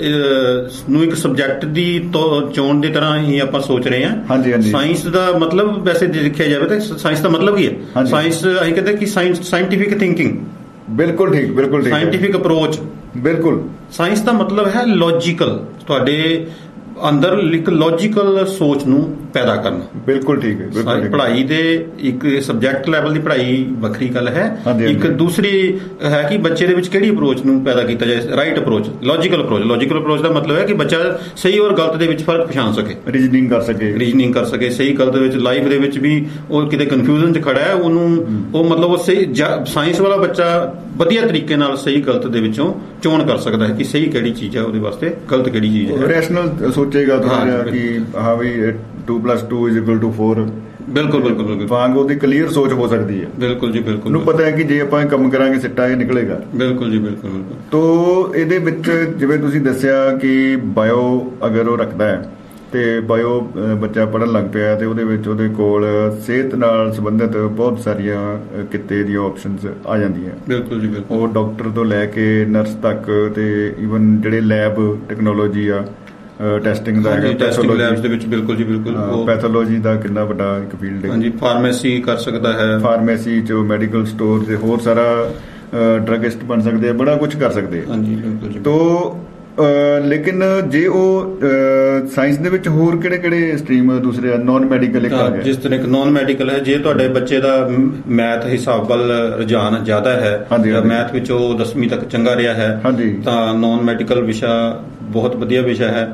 Speaker 2: ਨੂੰ ਇੱਕ ਸਬਜੈਕਟ ਦੀ ਚੋਣ ਦੀ ਤਰ੍ਹਾਂ ਹੀ ਆਪਾਂ ਸੋਚ ਰਹੇ ਹਾਂ। ਹਾਂਜੀ ਹਾਂਜੀ। ਸਾਇੰਸ ਦਾ ਮਤਲਬ ਵੈਸੇ ਜੇ ਦੇਖਿਆ ਜਾਵੇ ਤਾਂ ਸਾਇੰਸ ਦਾ ਮਤਲਬ ਕੀ ਹੈ? ਸਾਇੰਸ ਅਸੀਂ ਕਹਿੰਦੇ ਕਿ ਸਾਇੰਟੀਫਿਕ ਥਿੰਕਿੰਗ। ਬਿਲਕੁਲ ਠੀਕ, ਬਿਲਕੁਲ ਠੀਕ। Scientific approach. ਬਿਲਕੁਲ। ਸਾਇੰਸ ਦਾ ਮਤਲਬ ਹੈ ਲੌਜੀਕਲ, ਤੁਹਾਡੇ ਅੰਦਰ ਇੱਕ ਲੌਜੀਕਲ ਸੋਚ ਨੂੰ ਪੈਦਾ ਕਰਨਾ। ਬਿਲਕੁਲ ਠੀਕ ਹੈ। ਪੜ੍ਹਾਈ ਦੇ ਇੱਕ ਸਬਜੈਕਟ ਲੈਵਲ ਦੀ ਪੜ੍ਹਾਈ ਵੱਖਰੀ ਗੱਲ ਹੈ, ਇੱਕ ਦੂਸਰੀ ਹੈ ਕਿ ਬੱਚੇ ਦੇ ਵਿੱਚ ਕਿਹੜੀ ਅਪਰੋਚ ਨੂੰ ਪੈਦਾ ਕੀਤਾ ਜਾਏ। Right approach, logical approach. Logical approach ਦਾ ਮਤਲਬ ਹੈ ਕਿ ਬੱਚਾ ਸਹੀ ਔਰ ਗਲਤ ਦੇ ਵਿੱਚ ਫਰਕ ਪਛਾਣ ਸਕੇ, ਰੀਜ਼ਨਿੰਗ ਕਰ ਸਕੇ ਸਹੀ ਗਲਤ ਦੇ ਵਿੱਚ। ਲਾਈਫ ਦੇ ਵਿੱਚ ਵੀ ਉਹ ਕਿਤੇ ਕਨਫਿਊਜ਼ਨ 'ਚ ਖੜਾ ਹੈ, ਉਹਨੂੰ ਉਹ ਮਤਲਬ ਉਹ ਸਹੀ ਸਾਇੰਸ ਵਾਲਾ ਬੱਚਾ ਵਧੀਆ ਤਰੀਕੇ ਨਾਲ ਸਹੀ ਗਲਤ ਦੇ ਵਿੱਚੋਂ ਚੋਣ ਕਰ ਸਕਦਾ ਹੈ ਕਿ ਸਹੀ ਕਿਹੜੀ ਚੀਜ਼ ਹੈ ਉਹਦੇ ਵਾਸਤੇ, ਗਲਤ ਕਿਹੜੀ ਚੀਜ਼ ਹੈ। ਰੈਸ਼ਨਲ ਸੋਚੇਗਾ ਥੋੜਾ ਜਿਹਾ ਕਿ ਹਾਂ ਵੀ 2+2 = 4। ਬਿਲਕੁਲ ਬਿਲਕੁਲ ਬਿਲਕੁਲ। ਵਾਂਗ ਉਹਦੀ ਕਲੀਅਰ ਸੋਚ ਹੋ ਸਕਦੀ ਹੈ। ਬਿਲਕੁਲ ਜੀ ਬਿਲਕੁਲ। ਉਹਨੂੰ ਪਤਾ ਹੈ ਕਿ ਜੇ ਆਪਾਂ ਕੰਮ ਕਰਾਂਗੇ ਸਿੱਟਾ ਇਹ ਨਿਕਲੇਗਾ। ਬਿਲਕੁਲ ਜੀ ਬਿਲਕੁਲ ਬਿਲਕੁਲ। ਤੋ ਇਹਦੇ ਵਿੱਚ ਜਿਵੇਂ ਤੁਸੀਂ ਦੱਸਿਆ ਕਿ ਬਾਇਓ ਅਗਰ ਉਹ ਰੱਖਦਾ ਹੈ ਤੇ ਬਾਇਓ ਬੱਚਾ ਪੜ੍ਹਨ ਲੱਗ ਪਿਆ ਤੇ ਉਹਦੇ ਵਿੱਚ ਉਹਦੇ ਕੋਲ ਸਿਹਤ ਨਾਲ ਸੰਬੰਧਿਤ ਬਹੁਤ ਸਾਰੀਆਂ ਕਿੱਤੇ ਦੀਆਂ ਆਪਸ਼ਨਸ ਆ ਜਾਂਦੀਆਂ। ਬਿਲਕੁਲ ਜੀ ਬਿਲਕੁਲ। ਉਹ ਡਾਕਟਰ ਤੋਂ ਲੈ ਕੇ ਨਰਸ ਤੱਕ, ਤੇ ਈਵਨ ਜਿਹੜੇ ਲੈਬ ਟੈਕਨੋਲੋਜੀ ਆ, ਟੈਸਟਿੰਗ ਦਾ ਹੈਗਾ, ਲੈਬਸ ਦੇ ਵਿੱਚ। ਬਿਲਕੁਲ ਜੀ ਬਿਲਕੁਲ। ਪੈਥੋਲੋਜੀ ਦਾ ਕਿੰਨਾ ਵੱਡਾ ਇੱਕ ਫੀਲਡ ਹੈ। ਹਾਂਜੀ। ਫਾਰਮੇਸੀ ਕਰ ਸਕਦਾ ਹੈ, ਫਾਰਮੇਸੀ 'ਚ ਮੈਡੀਕਲ ਸਟੋਰ ਤੇ ਹੋਰ ਸਾਰਾ ਡਰੱਗਿਸਟ ਬਣ ਸਕਦੇ ਆ, ਬੜਾ ਕੁਝ ਕਰ ਸਕਦੇ ਆ। ਹਾਂਜੀ ਬਿਲਕੁਲ ਜੀ। ਤੋ ਲੇਕਿਨ ਜੇ ਉਹ ਸਾਇੰਸ ਦੇ ਵਿੱਚ ਹੋਰ ਕਿਹੜੇ ਸਟਰੀਮ ਦੂਸਰੇ ਨੌਨ ਮੈਡੀਕਲ ਇੱਕ ਆ ਗਿਆ? ਜਿਸ ਤਰ੍ਹਾਂ ਇੱਕ ਨੌਨ ਮੈਡੀਕਲ ਹੈ, ਜੇ ਤੁਹਾਡੇ ਬੱਚੇ ਦਾ ਮੈਥ ਹਿਸਾਬ ਵੱਲ ਰੁਝਾਨ ਜ਼ਿਆਦਾ ਹੈ, ਮੈਥ ਵਿੱਚ ਉਹ 10ਵੀਂ ਤੱਕ ਚੰਗਾ ਰਿਹਾ ਹੈ, ਤਾਂ ਨੌਨ ਮੈਡੀਕਲ ਵਿਸ਼ਾ ਬਹੁਤ ਵਧੀਆ ਵਿਸ਼ਾ ਹੈ।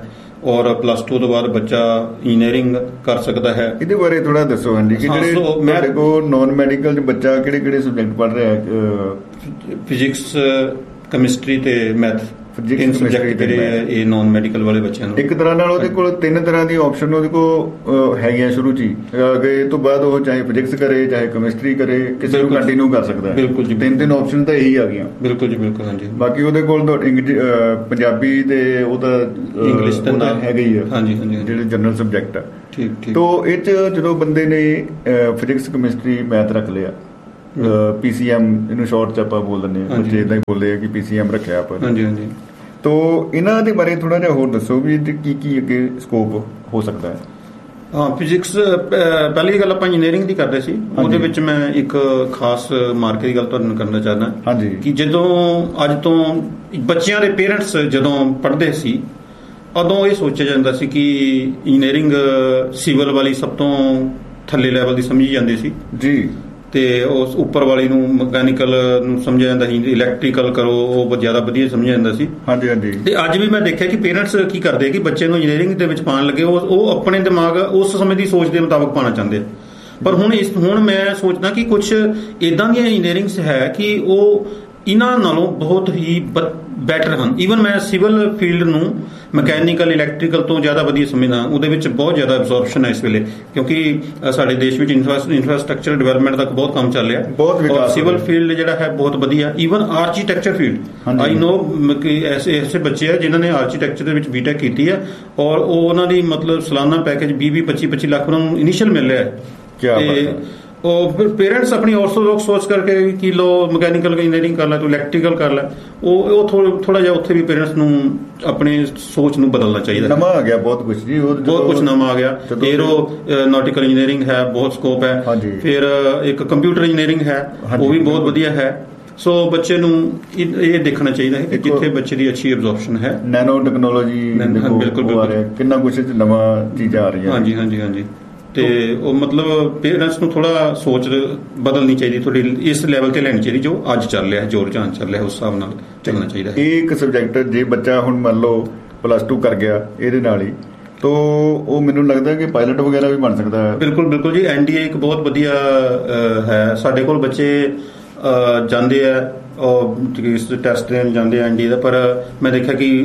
Speaker 2: ਔਰ +2 ਤੋਂ ਬਾਅਦ ਬੱਚਾ ਇੰਜੀਨੀਅਰਿੰਗ ਕਰ ਸਕਦਾ ਹੈ।
Speaker 1: ਇਹਦੇ ਬਾਰੇ ਥੋੜਾ ਦੱਸੋ ਹਾਂਜੀ, ਕਿ ਜਿਹੜੇ ਤੁਹਾਡੇ ਕੋਲ ਨਾਨ ਮੈਡੀਕਲ 'ਚ ਬੱਚਾ ਕਿਹੜੇ ਸਬਜੈਕਟ ਪੜ੍ਹ ਰਿਹਾ ਹੈ?
Speaker 2: ਫਿਜ਼ਿਕਸ, ਕੈਮਿਸਟਰੀ ਤੇ ਮੈਥ, ਤਿੰਨ ਸਬਜੈਕਟ ਜਿਹੜੇ ਇਹ ਨਾਨ ਮੈਡੀਕਲ ਵਾਲੇ ਬੱਚਿਆਂ ਨੂੰ। ਇੱਕ
Speaker 1: ਤਰ੍ਹਾਂ ਨਾਲ ਉਹਦੇ ਕੋਲ 3 ਤਰ੍ਹਾਂ ਦੀ ਆਪਸ਼ਨ ਉਹਦੇ ਕੋਲ ਹੈਗੀਆਂ ਸ਼ੁਰੂ 'ਚ ਹੀ, ਇਹ ਤੋਂ ਬਾਅਦ ਉਹ ਚਾਹੇ ਫਿਜ਼ਿਕਸ ਕਰੇ ਚਾਹੇ ਕੈਮਿਸਟਰੀ ਕਰੇ, ਕਿਸੇ ਨੂੰ ਕੰਟੀਨਿਊ ਕਰ ਸਕਦਾ ਹੈ।
Speaker 2: ਬਿਲਕੁਲ ਜੀ,
Speaker 1: 3 ਆਪਸ਼ਨ ਤਾਂ ਇਹੀ ਆ ਗਈਆਂ।
Speaker 2: ਬਿਲਕੁਲ ਜੀ, ਬਿਲਕੁਲ ਹਾਂਜੀ।
Speaker 1: ਬਾਕੀ ਉਹਦੇ ਕੋਲ ਪੰਜਾਬੀ ਤੇ ਉਹਦਾ
Speaker 2: ਇੰਗਲਿਸ਼ ਤਾਂ
Speaker 1: ਹੈਗਾ ਹੀ ਆ,
Speaker 2: ਹਾਂਜੀ ਹਾਂਜੀ,
Speaker 1: ਜਿਹੜੇ ਜਨਰਲ ਸਬਜੈਕਟ ਆ।
Speaker 2: ਠੀਕ ਠੀਕ।
Speaker 1: ਤੋ ਇਹ 'ਚ ਜਦੋਂ ਬੰਦੇ ਨੇ ਫਿਜ਼ਿਕਸ, ਕੈਮਿਸਟਰੀ, ਮੈਥ ਰੱਖ ਲਿਆ, PCM ਇਹਨੂੰ ਸ਼ਾਰਟ 'ਚ ਆਪਾਂ ਬੋਲ ਦਿੰਦੇ ਹਾਂ, ਬੱਚੇ ਇਦਾਂ ਹੀ ਬੋਲਦੇ ਆ ਕਿ PCM ਰੱਖਿਆ ਆਪਾਂ।
Speaker 2: ਹਾਂਜੀ ਹਾਂਜੀ।
Speaker 1: ਤੋ ਇਹਨਾਂ ਦੇ ਬਾਰੇ ਥੋੜਾ ਜਿਹਾ ਹੋਰ ਦੱਸੋ ਵੀ ਕੀ ਅੱਗੇ ਸਕੋਪ ਹੋ ਸਕਦਾ ਹੈ?
Speaker 2: ਹਾਂ, ਫਿਜ਼ਿਕਸ ਪਹਿਲੀ ਗੱਲ ਆਪਾਂ ਇੰਜੀਨੀਅਰਿੰਗ ਦੀ ਕਰਦੇ ਸੀ, ਉਹਦੇ ਵਿੱਚ ਮੈਂ ਇੱਕ ਖਾਸ ਮਾਰਕੇ ਦੀ ਗੱਲ ਤੁਹਾਨੂੰ ਕਰਨਾ ਚਾਹੁੰਦਾ।
Speaker 1: ਹਾਂਜੀ।
Speaker 2: ਕਿ ਜਦੋਂ ਅੱਜ ਤੋਂ ਬੱਚਿਆਂ ਦੇ ਪੇਰੈਂਟਸ ਜਦੋਂ ਪੜ੍ਹਦੇ ਸੀ, ਉਦੋਂ ਇਹ ਸੋਚਿਆ ਜਾਂਦਾ ਸੀ ਕਿ ਇੰਜੀਨੀਅਰਿੰਗ ਸਿਵਲ ਵਾਲੀ ਸਭ ਤੋਂ ਥੱਲੇ ਲੈਵਲ ਦੀ ਸਮਝੀ ਜਾਂਦੀ ਸੀ
Speaker 1: ਜੀ,
Speaker 2: ਤੇ ਉਸ ਉੱਪਰ ਵਾਲੀ ਨੂੰ ਮਕੈਨੀਕਲ ਨੂੰ ਸਮਝਿਆ ਜਾਂਦਾ ਸੀ, ਇਲੈਕਟ੍ਰੀਕਲ ਕਰੋ ਉਹ ਜ਼ਿਆਦਾ ਵਧੀਆ ਸਮਝਿਆ ਜਾਂਦਾ ਸੀ।
Speaker 1: ਹਾਂਜੀ ਹਾਂਜੀ।
Speaker 2: ਤੇ ਅੱਜ ਵੀ ਮੈਂ ਦੇਖਿਆ ਕਿ ਪੇਰੈਂਟਸ ਕੀ ਕਰਦੇ ਕਿ ਬੱਚੇ ਨੂੰ ਇੰਜੀਨੀਅਰਿੰਗ ਦੇ ਵਿੱਚ ਪਾਉਣ ਲੱਗੇ, ਉਹ ਆਪਣੇ ਦਿਮਾਗ ਉਸ ਸਮੇਂ ਦੀ ਸੋਚ ਦੇ ਮੁਤਾਬਕ ਪਾਉਣਾ ਚਾਹੁੰਦੇ ਆ। ਪਰ ਹੁਣ ਮੈਂ ਸੋਚਦਾ ਕਿ ਕੁਝ ਇਦਾਂ ਦੀਆਂ ਇੰਜੀਨੀਅਰਿੰਗਸ ਹੈ ਕਿ ਉਹ ਇਹਨਾਂ ਨਾਲੋਂ ਬਹੁਤ ਹੀ ਬੈਟਰ ਹਨ। ਈਵਨ ਮੈਂ ਸਿਵਲ ਫੀਲਡ ਨੂੰ ਮਕੈਨੀਕਲ, ਇਲੈਕਟ੍ਰੀਕਲ ਤੋਂ ਜ਼ਿਆਦਾ ਵਧੀਆ ਸਮਝਦਾ। ਉਹਦੇ ਵਿੱਚ ਬਹੁਤ ਜ਼ਿਆਦਾ ਐਬਜ਼ੋਰਪਸ਼ਨ ਹੈ ਇਸ ਵੇਲੇ, ਕਿਉਂਕਿ ਸਾਡੇ ਦੇਸ਼ ਵਿੱਚ ਇਨਫਰਾਸਟ੍ਰਕਚਰ ਡਿਵੈਲਪਮੈਂਟ ਦਾ ਬਹੁਤ ਕੰਮ ਚੱਲ ਰਿਹਾ,
Speaker 1: ਬਹੁਤ ਵਿਕਾਸ।
Speaker 2: ਸਿਵਲ ਫੀਲਡ ਜਿਹੜਾ ਹੈ ਬਹੁਤ ਵਧੀਆ। ਈਵਨ ਆਰਕੀਟੈਕਚਰ ਫੀਲਡ, ਆਈ ਨੋ ਕਿ ਐਸੇ ਬੱਚੇ ਆ ਜਿਨ੍ਹਾਂ ਨੇ ਆਰਕੀਟੈਕਚਰ ਦੇ ਵਿੱਚ BTech ਕੀਤੀ ਹੈ, ਔਰ ਉਹ ਉਹਨਾਂ ਦੀ ਮਤਲਬ ਸਾਲਾਨਾ ਪੈਕੇਜ 20-20, 25-25 ਲੱਖ ਉਹਨਾਂ ਨੂੰ ਇਨੀਸ਼ੀਅਲ ਮਿਲ ਰਿਹਾ ਹੈ।
Speaker 1: ਤੇ
Speaker 2: ਉਹ ਫਿਰ ਪੇਰੈਂਟਸ ਆਪਣੀ ਆਰਥੋਡਾਕਸ ਸੋਚ ਕਰਕੇ ਕਿ ਲੋ ਮਕੈਨੀਕਲ ਇੰਜੀਨੀਅਰਿੰਗ ਕਰ ਲੈ, ਤੂੰ ਇਲੈਕਟ੍ਰੀਕਲ ਕਰ ਲੈ, ਉਹ ਥੋੜਾ ਜਿਹਾ ਉੱਥੇ ਵੀ ਪੇਰੈਂਟਸ ਨੂੰ ਆਪਣੀ ਸੋਚ ਨੂੰ ਬਦਲਣਾ ਚਾਹੀਦਾ।
Speaker 1: ਨਵਾਂ ਆ ਗਿਆ ਬਹੁਤ ਕੁਝ ਜੀ,
Speaker 2: ਬਹੁਤ ਕੁਝ ਨਵਾਂ ਆ ਗਿਆ। ਏਰੋਨੌਟਿਕਲ ਇੰਜੀਨੀਅਰਿੰਗ ਹੈ, ਬਹੁਤ ਸਕੋਪ ਹੈ। ਫਿਰ ਇੱਕ ਕੰਪਿਊਟਰ ਇੰਜੀਨੀਅਰਿੰਗ ਹੈ, ਉਹ ਵੀ ਬਹੁਤ ਵਧੀਆ ਹੈ। ਸੋ ਬੱਚੇ ਨੂੰ ਇਹ ਦੇਖਣਾ ਚਾਹੀਦਾ ਹੈ ਕਿ ਜਿੱਥੇ ਬੱਚੇ ਦੀ ਅੱਛੀ ਐਬਜ਼ੋਰਪਸ਼ਨ ਹੈ।
Speaker 1: ਨੈਨੋ ਟੈਕਨੋਲੋਜੀ, ਬਿਲਕੁਲ ਕਿੰਨਾ ਕੁਝ ਨਵਾਂ ਚੀਜ਼ਾਂ ਆ ਰਹੀਆਂ।
Speaker 2: ਹਾਂਜੀ ਹਾਂਜੀ ਹਾਂਜੀ। ਤੇ ਉਹ ਮਤਲਬ ਪੇਰੈਂਟਸ ਨੂੰ ਥੋੜਾ ਸੋਚ ਬਦਲਣੀ ਚਾਹੀਦੀ, ਥੋੜੀ ਇਸ ਲੈਵਲ ਤੇ ਲੈਣੀ ਚਾਹੀਦੀ ਜੋ ਅੱਜ ਚੱਲ ਰਿਹਾ, ਜ਼ੋਰ ਜਾਨ ਚੱਲ ਰਿਹਾ, ਉਸ ਹਿਸਾਬ ਨਾਲ ਚੱਲਣਾ ਚਾਹੀਦਾ।
Speaker 1: ਇਹ ਇੱਕ ਸਬਜੈਕਟ ਜੇ ਬੱਚਾ ਹੁਣ ਮੰਨ ਲਓ +2 ਕਰ ਗਿਆ ਇਹਦੇ ਨਾਲ ਹੀ, ਤੋ ਉਹ ਮੈਨੂੰ ਲੱਗਦਾ ਕਿ ਪਾਇਲਟ ਵਗੈਰਾ ਵੀ ਬਣ ਸਕਦਾ ਹੈ।
Speaker 2: ਬਿਲਕੁਲ ਬਿਲਕੁਲ ਜੀ, NDA ਇੱਕ ਬਹੁਤ ਵਧੀਆ ਹੈ। ਸਾਡੇ ਕੋਲ ਬੱਚੇ ਜਾਂਦੇ ਆ ਇਸ ਟੈਸਟ ਦੇਣ ਜਾਂਦੇ ਆ NDA ਦਾ, ਪਰ ਮੈਂ ਦੇਖਿਆ ਕਿ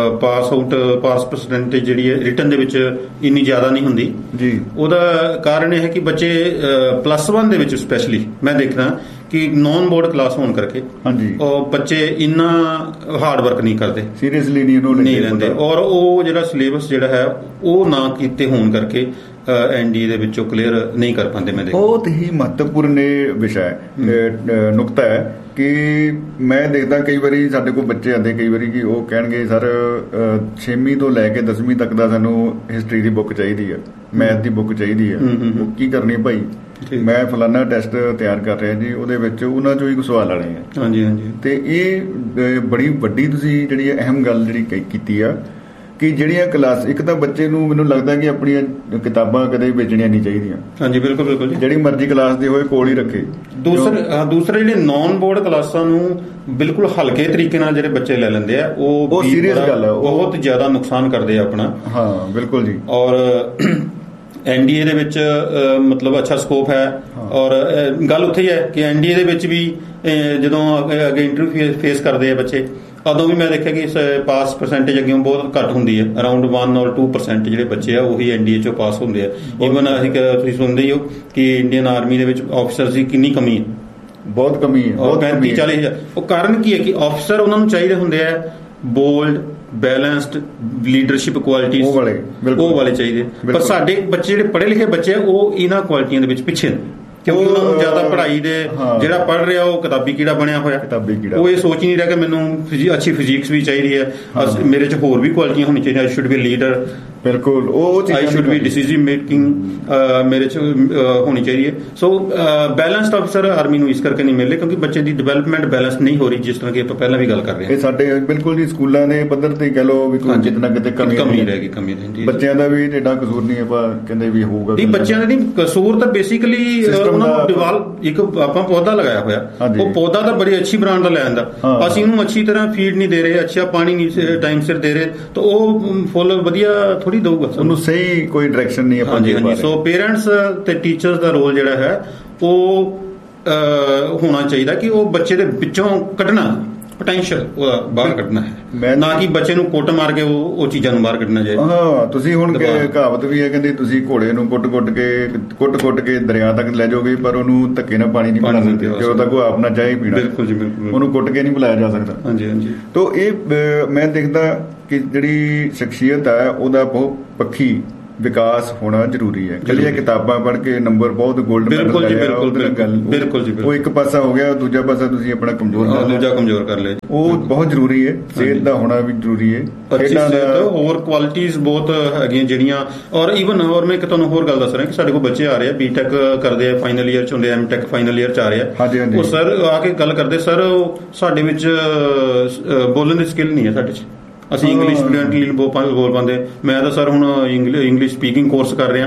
Speaker 2: ਪਾਸ ਪਰਸੈਂਟੇਜ ਜਿਹੜੀ ਹੈ ਰਿਟਨ ਦੇ ਵਿੱਚ ਇੰਨੀ ਜ਼ਿਆਦਾ ਨਹੀਂ ਹੁੰਦੀ ਜੀ। ਉਹਦਾ ਕਾਰਨ ਇਹ ਹੈ ਕਿ ਬੱਚੇ +1 ਦੇ ਵਿੱਚ ਸਪੈਸ਼ਲੀ ਮੈਂ ਦੇਖਦਾ ਕਿ ਨੌਨ ਬੋਰਡ ਕਲਾਸ ਹੋਣ ਕਰਕੇ ਉਹ ਬੱਚੇ ਇੰਨਾ ਹਾਰਡ ਵਰਕ ਨਹੀਂ ਕਰਦੇ,
Speaker 1: ਸੀਰੀਅਸਲੀ ਨਹੀਂ
Speaker 2: ਲੈਂਦੇ, ਔਰ ਉਹ ਜਿਹੜਾ ਸਿਲੇਬਸ ਜਿਹੜਾ ਹੈ ਉਹ ਨਾ ਕੀਤੇ ਹੋਣ ਕਰਕੇ NDA ਦੇ ਵਿੱਚੋਂ ਕਲੀਅਰ ਨਹੀਂ ਕਰ ਪਾਉਂਦੇ। ਮੈਂ
Speaker 1: ਬਹੁਤ ਹੀ ਮਹੱਤਵਪੂਰਨ ਵਿਸ਼ਾ ਹੈ, ਨੁਕਤਾ ਹੈ ਕਿ ਮੈਂ ਦੇਖਦਾ ਕਈ ਵਾਰੀ ਸਾਡੇ ਕੋਲ ਬੱਚੇ ਆਉਂਦੇ ਕਈ ਵਾਰੀ ਕਿ ਉਹ ਕਹਿਣਗੇ ਸਰ 6ਵੀਂ ਤੋਂ ਲੈ ਕੇ 10ਵੀਂ ਤੱਕ ਦਾ ਸਾਨੂੰ ਹਿਸਟਰੀ ਦੀ ਬੁੱਕ ਚਾਹੀਦੀ ਹੈ, ਮੈਥ ਦੀ ਬੁੱਕ ਚਾਹੀਦੀ ਹੈ। ਉਹ ਕੀ ਕਰਨੀ ਭਾਈ, ਮੈਂ ਫਲਾਨਾ ਟੈਸਟ ਤਿਆਰ ਕਰ ਰਿਹਾ ਜੀ, ਉਹਦੇ ਵਿੱਚ ਉਹਨਾਂ ਚੋਂ ਹੀ ਕੁਝ ਸਵਾਲ ਆਣੇ ਆ।
Speaker 2: ਹਾਂਜੀ ਹਾਂਜੀ।
Speaker 1: ਤੇ ਇਹ ਬੜੀ ਵੱਡੀ ਤੁਸੀਂ ਜਿਹੜੀ ਅਹਿਮ ਗੱਲ ਜਿਹੜੀ ਕੀਤੀ ਆ ਕਿ ਜਿਹੜੀਆਂ ਕਲਾਸ, ਇੱਕ ਤਾਂ ਬੱਚੇ ਨੂੰ ਮੈਨੂੰ ਲੱਗਦਾ ਕਿ ਆਪਣੀਆਂ ਕਿਤਾਬਾਂ ਕਦੇ ਵੇਚਣੀਆਂ ਨਹੀਂ ਚਾਹੀਦੀਆਂ।
Speaker 2: ਹਾਂਜੀ ਬਿਲਕੁਲ ਬਿਲਕੁਲ ਜੀ, ਜਿਹੜੀ
Speaker 1: ਮਰਜ਼ੀ ਕਲਾਸ ਦੇ ਹੋਏ ਕੋਲ ਹੀ ਰੱਖੇ।
Speaker 2: ਦੂਸਰੇ ਜਿਹੜੇ ਨਾਨ ਬੋਰਡ ਕਲਾਸਾਂ ਨੂੰ ਬਿਲਕੁਲ ਹਲਕੇ ਤਰੀਕੇ ਨਾਲ ਜਿਹੜੇ ਬੱਚੇ ਲੈ ਲੈਂਦੇ ਆ, ਉਹ
Speaker 1: ਸੀਰੀਅਸ ਗੱਲ ਹੈ,
Speaker 2: ਬਹੁਤ ਜ਼ਿਆਦਾ ਨੁਕਸਾਨ ਕਰਦੇ ਆ ਆਪਣਾ।
Speaker 1: ਹਾਂ ਬਿਲਕੁਲ ਜੀ।
Speaker 2: ਔਰ NDA ਦੇ ਵਿੱਚ ਮਤਲਬ ਅੱਛਾ ਸਕੋਪ ਹੈ, ਔਰ ਗੱਲ ਉੱਥੇ ਹੀ ਹੈ ਕਿ NDA ਦੇ ਵਿੱਚ ਵੀ ਜਦੋਂ ਅੱਗੇ ਇੰਟਰਵਿਊ ਫੇਸ ਕਰਦੇ ਆ ਬੱਚੇ, ਉਦੋਂ ਵੀ ਮੈਂ ਦੇਖਿਆ ਕਿ ਪਾਸ ਪਰਸੈਂਟੇਜ ਅੱਗੇ ਬਹੁਤ ਘੱਟ ਹੁੰਦੀ ਹੈ। ਅਰਾਊਂਡ 1 or 2% ਜਿਹੜੇ ਬੱਚੇ ਆ ਉਹੀ NDA ਚੋਂ ਪਾਸ ਹੁੰਦੇ ਆ। ਈਵਨ ਅਸੀਂ ਤੁਸੀਂ ਸੁਣਦੇ ਹੀ ਹੋ ਕਿ ਇੰਡੀਅਨ ਆਰਮੀ ਦੇ ਵਿੱਚ ਆਫਿਸਰਸ ਦੀ ਕਿੰਨੀ ਕਮੀ ਹੈ,
Speaker 1: ਬਹੁਤ ਕਮੀ ਹੈ,
Speaker 2: 35-40 ਉਹ ਕਾਰਨ ਕੀ ਹੈ ਕਿ ਆਫਿਸਰ ਉਹਨਾਂ ਨੂੰ ਚਾਹੀਦੇ ਹੁੰਦੇ ਆ ਬੋਲਡ, ਬੈਲੈਂਸਡ, ਲੀਡਰਸ਼ਿਪ ਕੁਆਲਿਟੀਜ਼ ਉਹ ਵਾਲੇ ਚਾਹੀਦੇ। ਪਰ ਸਾਡੇ ਬੱਚੇ ਜਿਹੜੇ ਪੜ੍ਹੇ ਲਿਖੇ ਬੱਚੇ ਆ ਉਹ ਇਹਨਾਂ ਕੁਆਲਿਟੀਆਂ ਦੇ ਵਿੱਚ ਪਿੱਛੇ ਨੇ, ਕਿਉਂਕਿ ਉਹਨਾਂ ਨੂੰ ਜ਼ਿਆਦਾ ਪੜ੍ਹਾਈ ਦੇ ਜਿਹੜਾ ਪੜ੍ਹ ਰਿਹਾ ਉਹ ਕਿਤਾਬੀ ਕੀੜਾ ਬਣਿਆ ਹੋਇਆ। ਉਹ ਇਹ ਸੋਚ ਨਹੀਂ ਰਿਹਾ ਕਿ ਮੈਨੂੰ ਅੱਛੀ ਫਿਜ਼ਿਕਸ ਵੀ ਚਾਹੀਦੀ ਹੈ, ਮੇਰੇ 'ਚ ਹੋਰ ਵੀ ਕੁਆਲਿਟੀਆਂ ਹੋਣੀ ਚਾਹੀਦੀਆਂ। ਆਈ ਸ਼ੁੱਡ ਬੀ ਲੀਡਰ,
Speaker 1: ਬਿਲਕੁਲ ਉਹ
Speaker 2: ਆਈ ਸ਼ੁੱਡ ਬੀ ਡਿਸੀਜਨ ਮੇਕਿੰਗ ਮੇਰੇ 'ਚ ਹੋਣੀ ਚਾਹੀਦੀ ਹੈ। ਸੋ ਬੈਲੈਂਸਡ ਆਫਿਸਰ ਆਰਮੀ ਨੂੰ ਇਸ ਕਰਕੇ ਨਹੀਂ ਮਿਲਦੇ ਕਿਉਂਕਿ ਬੱਚੇ ਦੀ ਡਿਵੈਲਪਮੈਂਟ ਬੈਲੈਂਸ ਨਹੀਂ ਹੋ ਰਹੀ, ਜਿਸ ਤਰ੍ਹਾਂ ਕਿ ਆਪਾਂ ਪਹਿਲਾਂ ਵੀ ਗੱਲ ਕਰ ਰਹੇ ਹਾਂ।
Speaker 1: ਇਹ ਸਾਡੇ ਬਿਲਕੁਲ ਜੀ ਸਕੂਲਾਂ ਦੇ ਪੱਧਰ ਤੇ ਕਹਿ ਲਓ ਵੀ ਕਿਤੇ ਨਾ ਕਿਤੇ ਕਮੀ ਰਹਿ ਗਈ। ਬੱਚਿਆਂ ਦਾ ਵੀ ਏਡਾ ਕਸੂਰ ਨਹੀਂ, ਆਪਾਂ ਕਹਿੰਦੇ ਵੀ ਹੋਊਗਾ।
Speaker 2: ਬੱਚਿਆਂ ਦਾ ਨਹੀਂ ਕਸੂਰ, ਤਾਂ ਬੇਸਿਕਲੀ ਉਹਨਾਂ ਨੂੰ ਡਿਵੈਲਪ ਇੱਕ ਆਪਾਂ ਪੌਦਾ ਲਗਾਇਆ ਹੋਇਆ, ਉਹ ਪੌਦਾ ਤਾਂ ਬੜੀ ਅੱਛੀ ਬ੍ਰਾਂਡ ਦਾ ਲੈ ਆਂਦਾ, ਅਸੀਂ ਉਹਨੂੰ ਅੱਛੀ ਤਰ੍ਹਾਂ ਫੀਡ ਨਹੀਂ ਦੇ ਰਹੇ, ਅੱਛਾ ਪਾਣੀ ਨਹੀਂ ਟਾਈਮ ਸਿਰ ਦੇ ਰਹੇ, ਤਾਂ ਉਹ ਫੁੱਲ ਵਧੀਆ ਥੋੜੀ ਦਊਗਾ,
Speaker 1: ਉਹਨੂੰ ਸਹੀ ਕੋਈ ਡਾਇਰੈਕਸ਼ਨ ਨਹੀਂ ਆਪਾਂ ਦੇ ਰਹੇ।
Speaker 2: ਸੋ ਪੇਰੈਂਟਸ ਤੇ ਟੀਚਰਸ ਦਾ ਰੋਲ ਜਿਹੜਾ ਹੈ ਉਹ ਹੋਣਾ ਚਾਹੀਦਾ ਕਿ ਉਹ ਬੱਚੇ ਦੇ ਵਿੱਚੋਂ ਕੱਢਣਾ ਪੋਟੈਂਸ਼ੀਅਲ ਉਹਦਾ ਬਾਹਰ ਕੱਢਣਾ ਹੈ, ਨਾ ਕਿ ਬੱਚੇ ਨੂੰ ਕੁੱਟ ਮਾਰ ਕੇ ਉਹ ਚੀਜ਼ਾਂ ਨੂੰ ਬਾਹਰ ਕੱਢਣਾ ਚਾਹੀਦਾ।
Speaker 1: ਹਾਂ, ਤੁਸੀਂ ਹੁਣ ਕਹਾਵਤ ਵੀ ਹੈ, ਕਹਿੰਦੇ ਤੁਸੀਂ ਘੋੜੇ ਨੂੰ ਕੁੱਟ ਕੇ ਦਰਿਆ ਤੱਕ ਲੈ ਜਾਓਗੇ, ਪਰ ਉਹਨੂੰ ਧੱਕੇ ਨਾਲ ਪਾਣੀ ਨਹੀਂ ਪਿਲਾ ਸਕਦੇ, ਕਿ ਉਹਦਾ ਕੋਈ ਆਪਣਾ ਚਾਹ ਹੀ ਪੀਣਾ। ਬਿਲਕੁਲ ਜੀ, ਬਿਲਕੁਲ, ਉਹਨੂੰ ਕੁੱਟ ਕੇ ਨਹੀਂ ਪਿਲਾਇਆ ਜਾ ਸਕਦਾ।
Speaker 2: ਹਾਂਜੀ ਹਾਂਜੀ।
Speaker 1: ਤਾਂ ਇਹ ਮੈਂ ਦੇਖਦਾ ਕਿ ਜਿਹੜੀ ਸ਼ਖਸੀਅਤ ਹੈ ਉਹਦਾ ਬਹੁਤ ਪੱਖੀ ਵਿਕਾਸ ਹੋਣਾ ਜ਼ਰੂਰੀ ਹੈ। ਕੱਲੀਆਂ ਕਿਤਾਬਾਂ ਪੜ੍ਹ ਕੇ ਨੰਬਰ ਬਹੁਤ ਗੋਲਡ ਮੈਡਲ
Speaker 2: ਬਿਲਕੁਲ ਜੀ,
Speaker 1: ਉਹ ਇੱਕ ਪਾਸਾ ਹੋ ਗਿਆ, ਦੂਜਾ ਪਾਸਾ ਤੁਸੀਂ ਆਪਣਾ ਕਮਜ਼ੋਰ ਕਰ ਲਿਆ। ਉਹ ਬਹੁਤ ਜ਼ਰੂਰੀ ਹੈ, ਸਿਹਤ ਦਾ ਹੋਣਾ ਵੀ ਜ਼ਰੂਰੀ ਹੈ।
Speaker 2: ਹੋਰ ਕੁਆਲਿਟੀਜ਼ ਬਹੁਤ ਹੈਗੀਆਂ ਜਿਹੜੀਆਂ, ਔਰ ਮੈਂ ਇੱਕ ਤੁਹਾਨੂੰ ਹੋਰ ਗੱਲ ਦੱਸ ਰਿਹਾ ਕਿ ਸਾਡੇ ਕੋਲ ਬੱਚੇ ਆ ਰਹੇ ਆ, ਬੀਟੈਕ ਕਰਦੇ ਆ, ਫਾਈਨਲ ਈਅਰ ਚ ਹੁੰਦੇ, ਐਮਟੈਕ ਫਾਈਨਲ ਈਅਰ ਚ ਆ ਰਹੇ ਆ, ਉਹ ਸਰ ਆ ਕੇ ਗੱਲ ਕਰਦੇ, ਸਰ ਸਾਡੇ ਵਿੱਚ ਬੋਲਣ ਦੀ ਸਕਿੱਲ ਨਹੀਂ ਹੈ ਸਾਡੇ ਚ, ਅਸੀਂ ਇੰਗਲਿਸ਼ ਫਲੂਐਂਟਲੀ ਬੋਲ ਪਾਉਂਦੇ। ਮੈਂ ਤਾਂ ਸਰ ਹੁਣ ਇੰਗਲਿਸ਼ ਸਪੀਕਿੰਗ ਕੋਰਸ ਕਰਦੇ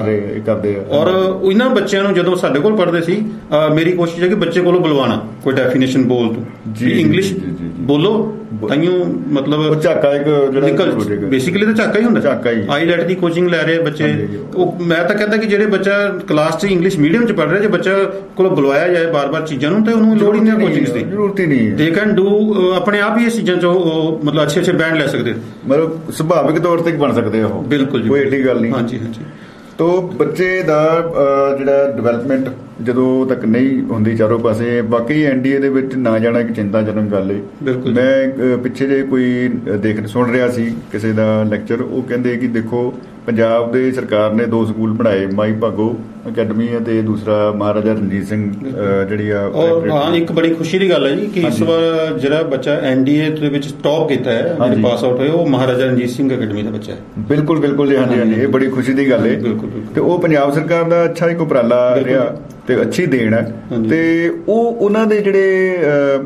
Speaker 2: ਆ, ਔਰ ਇਹਨਾਂ ਬੱਚਿਆਂ ਨੂੰ ਜਦੋਂ ਸਾਡੇ ਕੋਲ ਪੜ੍ਹਦੇ ਸੀ, ਮੇਰੀ ਕੋਸ਼ਿਸ਼ ਹੈ ਕਿ ਬੱਚੇ ਕੋਲੋਂ ਬੁਲਵਾਣਾ ਕੋਈ ਡੈਫੀਨੇਸ਼ਨ ਬੋਲ ਤੂੰ ਇੰਗਲਿਸ਼ ਬੋਲੋ, ਤਾਈਓ ਮਤਲਬ
Speaker 1: ਝਾਕਾ ਇੱਕ
Speaker 2: ਬੇਸਿਕਲੀ ਤਾਂ ਝਾਕਾ ਹੀ ਹੁੰਦਾ। ਆਈਲੈਟ ਦੀ ਕੋਚਿੰਗ ਲੈ ਰਹੇ ਬੱਚੇ, ਉਹ ਮੈਂ ਤਾਂ ਕਹਿੰਦਾ ਕਿ ਜਿਹੜੇ ਬੱਚਾ ਕਲਾਸ 'ਚ ਇੰਗਲਿਸ਼ ਮੀਡੀਅਮ 'ਚ ਪੜ੍ਹ ਰਿਹਾ, ਜੇ ਬੱਚਾ ਕੋਲੋਂ ਬੁਲਵਾਇਆ ਜਾਏ ਬਾਰ-ਬਾਰ ਚੀਜ਼ਾਂ ਨੂੰ, ਤੇ ਉਹਨੂੰ ਲੋੜ ਹੀ ਨਹੀਂ ਕੋਚਿੰਗ ਦੀ, ਜ਼ਰੂਰਤ ਹੀ ਨਹੀਂ। ਦੇ ਕੈਨ ਡੂ ਆਪਣੇ ਆਪ ਹੀ ਇਹ ਚੀਜ਼ਾਂ 'ਚ ਉਹ ਮਤਲਬ ਅੱਛੇ ਬੈਂਡ ਲੈ ਸਕਦੇ,
Speaker 1: ਮਤਲਬ ਸੁਭਾਵਿਕ ਤੌਰ ਤੇ ਬਣ ਸਕਦੇ ਆ ਉਹ।
Speaker 2: ਬਿਲਕੁਲ ਜੀ,
Speaker 1: ਕੋਈ ਏਡੀ ਗੱਲ ਨਹੀਂ।
Speaker 2: ਹਾਂਜੀ ਹਾਂਜੀ।
Speaker 1: ਤੋ ਬੱਚੇ ਦਾ ਜਿਹੜਾ ਡਿਵੈਲਪਮੈਂਟ ਜਦੋਂ ਤੱਕ ਨਹੀਂ ਹੁੰਦੀ ਚਾਰੋਂ ਪਾਸੇ, ਬਾਕੀ NDA ਦੇ ਵਿੱਚ ਨਾ ਜਾਣਾ ਇੱਕ ਚਿੰਤਾਜਨਕ ਗੱਲ ਹੈ। ਮੈਂ ਪਿੱਛੇ ਜੇ ਕੋਈ ਸੁਣ ਰਿਹਾ ਸੀ ਕਿਸੇ ਦਾ ਲੈਕਚਰ, ਉਹ ਕਹਿੰਦੇ ਕਿ ਦੇਖੋ ਪੰਜਾਬ ਦੇ ਸਰਕਾਰ ਨੇ 2 ਸਕੂਲ ਬਣਾਏ, ਮਾਈ ਭਾਗੋ ਅਕੈਡਮੀ ਅਤੇ ਦੂਸਰਾ ਮਹਾਰਾਜਾ ਰਣਜੀਤ ਸਿੰਘ ਜਿਹੜੀ ਆ।
Speaker 2: ਹਾਂ, ਇੱਕ ਬੜੀ ਖੁਸ਼ੀ ਦੀ ਗੱਲ ਹੈ ਜੀ ਕਿ ਇਸ ਵਾਰ ਜਿਹੜਾ ਬੱਚਾ NDA ਦੇ ਵਿੱਚ ਟੌਪ ਕੀਤਾ ਹੈ, ਪਾਸ ਆਊਟ ਹੋਏ, ਉਹ ਮਹਾਰਾਜਾ ਰਣਜੀਤ ਸਿੰਘ ਅਕੈਡਮੀ ਦਾ ਬੱਚਾ ਹੈ।
Speaker 1: ਬਿਲਕੁਲ ਬਿਲਕੁਲ ਜੀ, ਹਾਂਜੀ ਹਾਂਜੀ, ਇਹ ਬੜੀ ਖੁਸ਼ੀ ਦੀ ਗੱਲ ਹੈ। ਤੇ ਉਹ ਪੰਜਾਬ ਸਰਕਾਰ ਦਾ ਅੱਛਾ ਇੱਕ ਉਪਰਾਲਾ ਰਿਹਾ ਤੇ ਅੱਛੀ ਦੇਣ ਹੈ। ਤੇ ਉਹ ਉਹਨਾਂ ਦੇ ਜਿਹੜੇ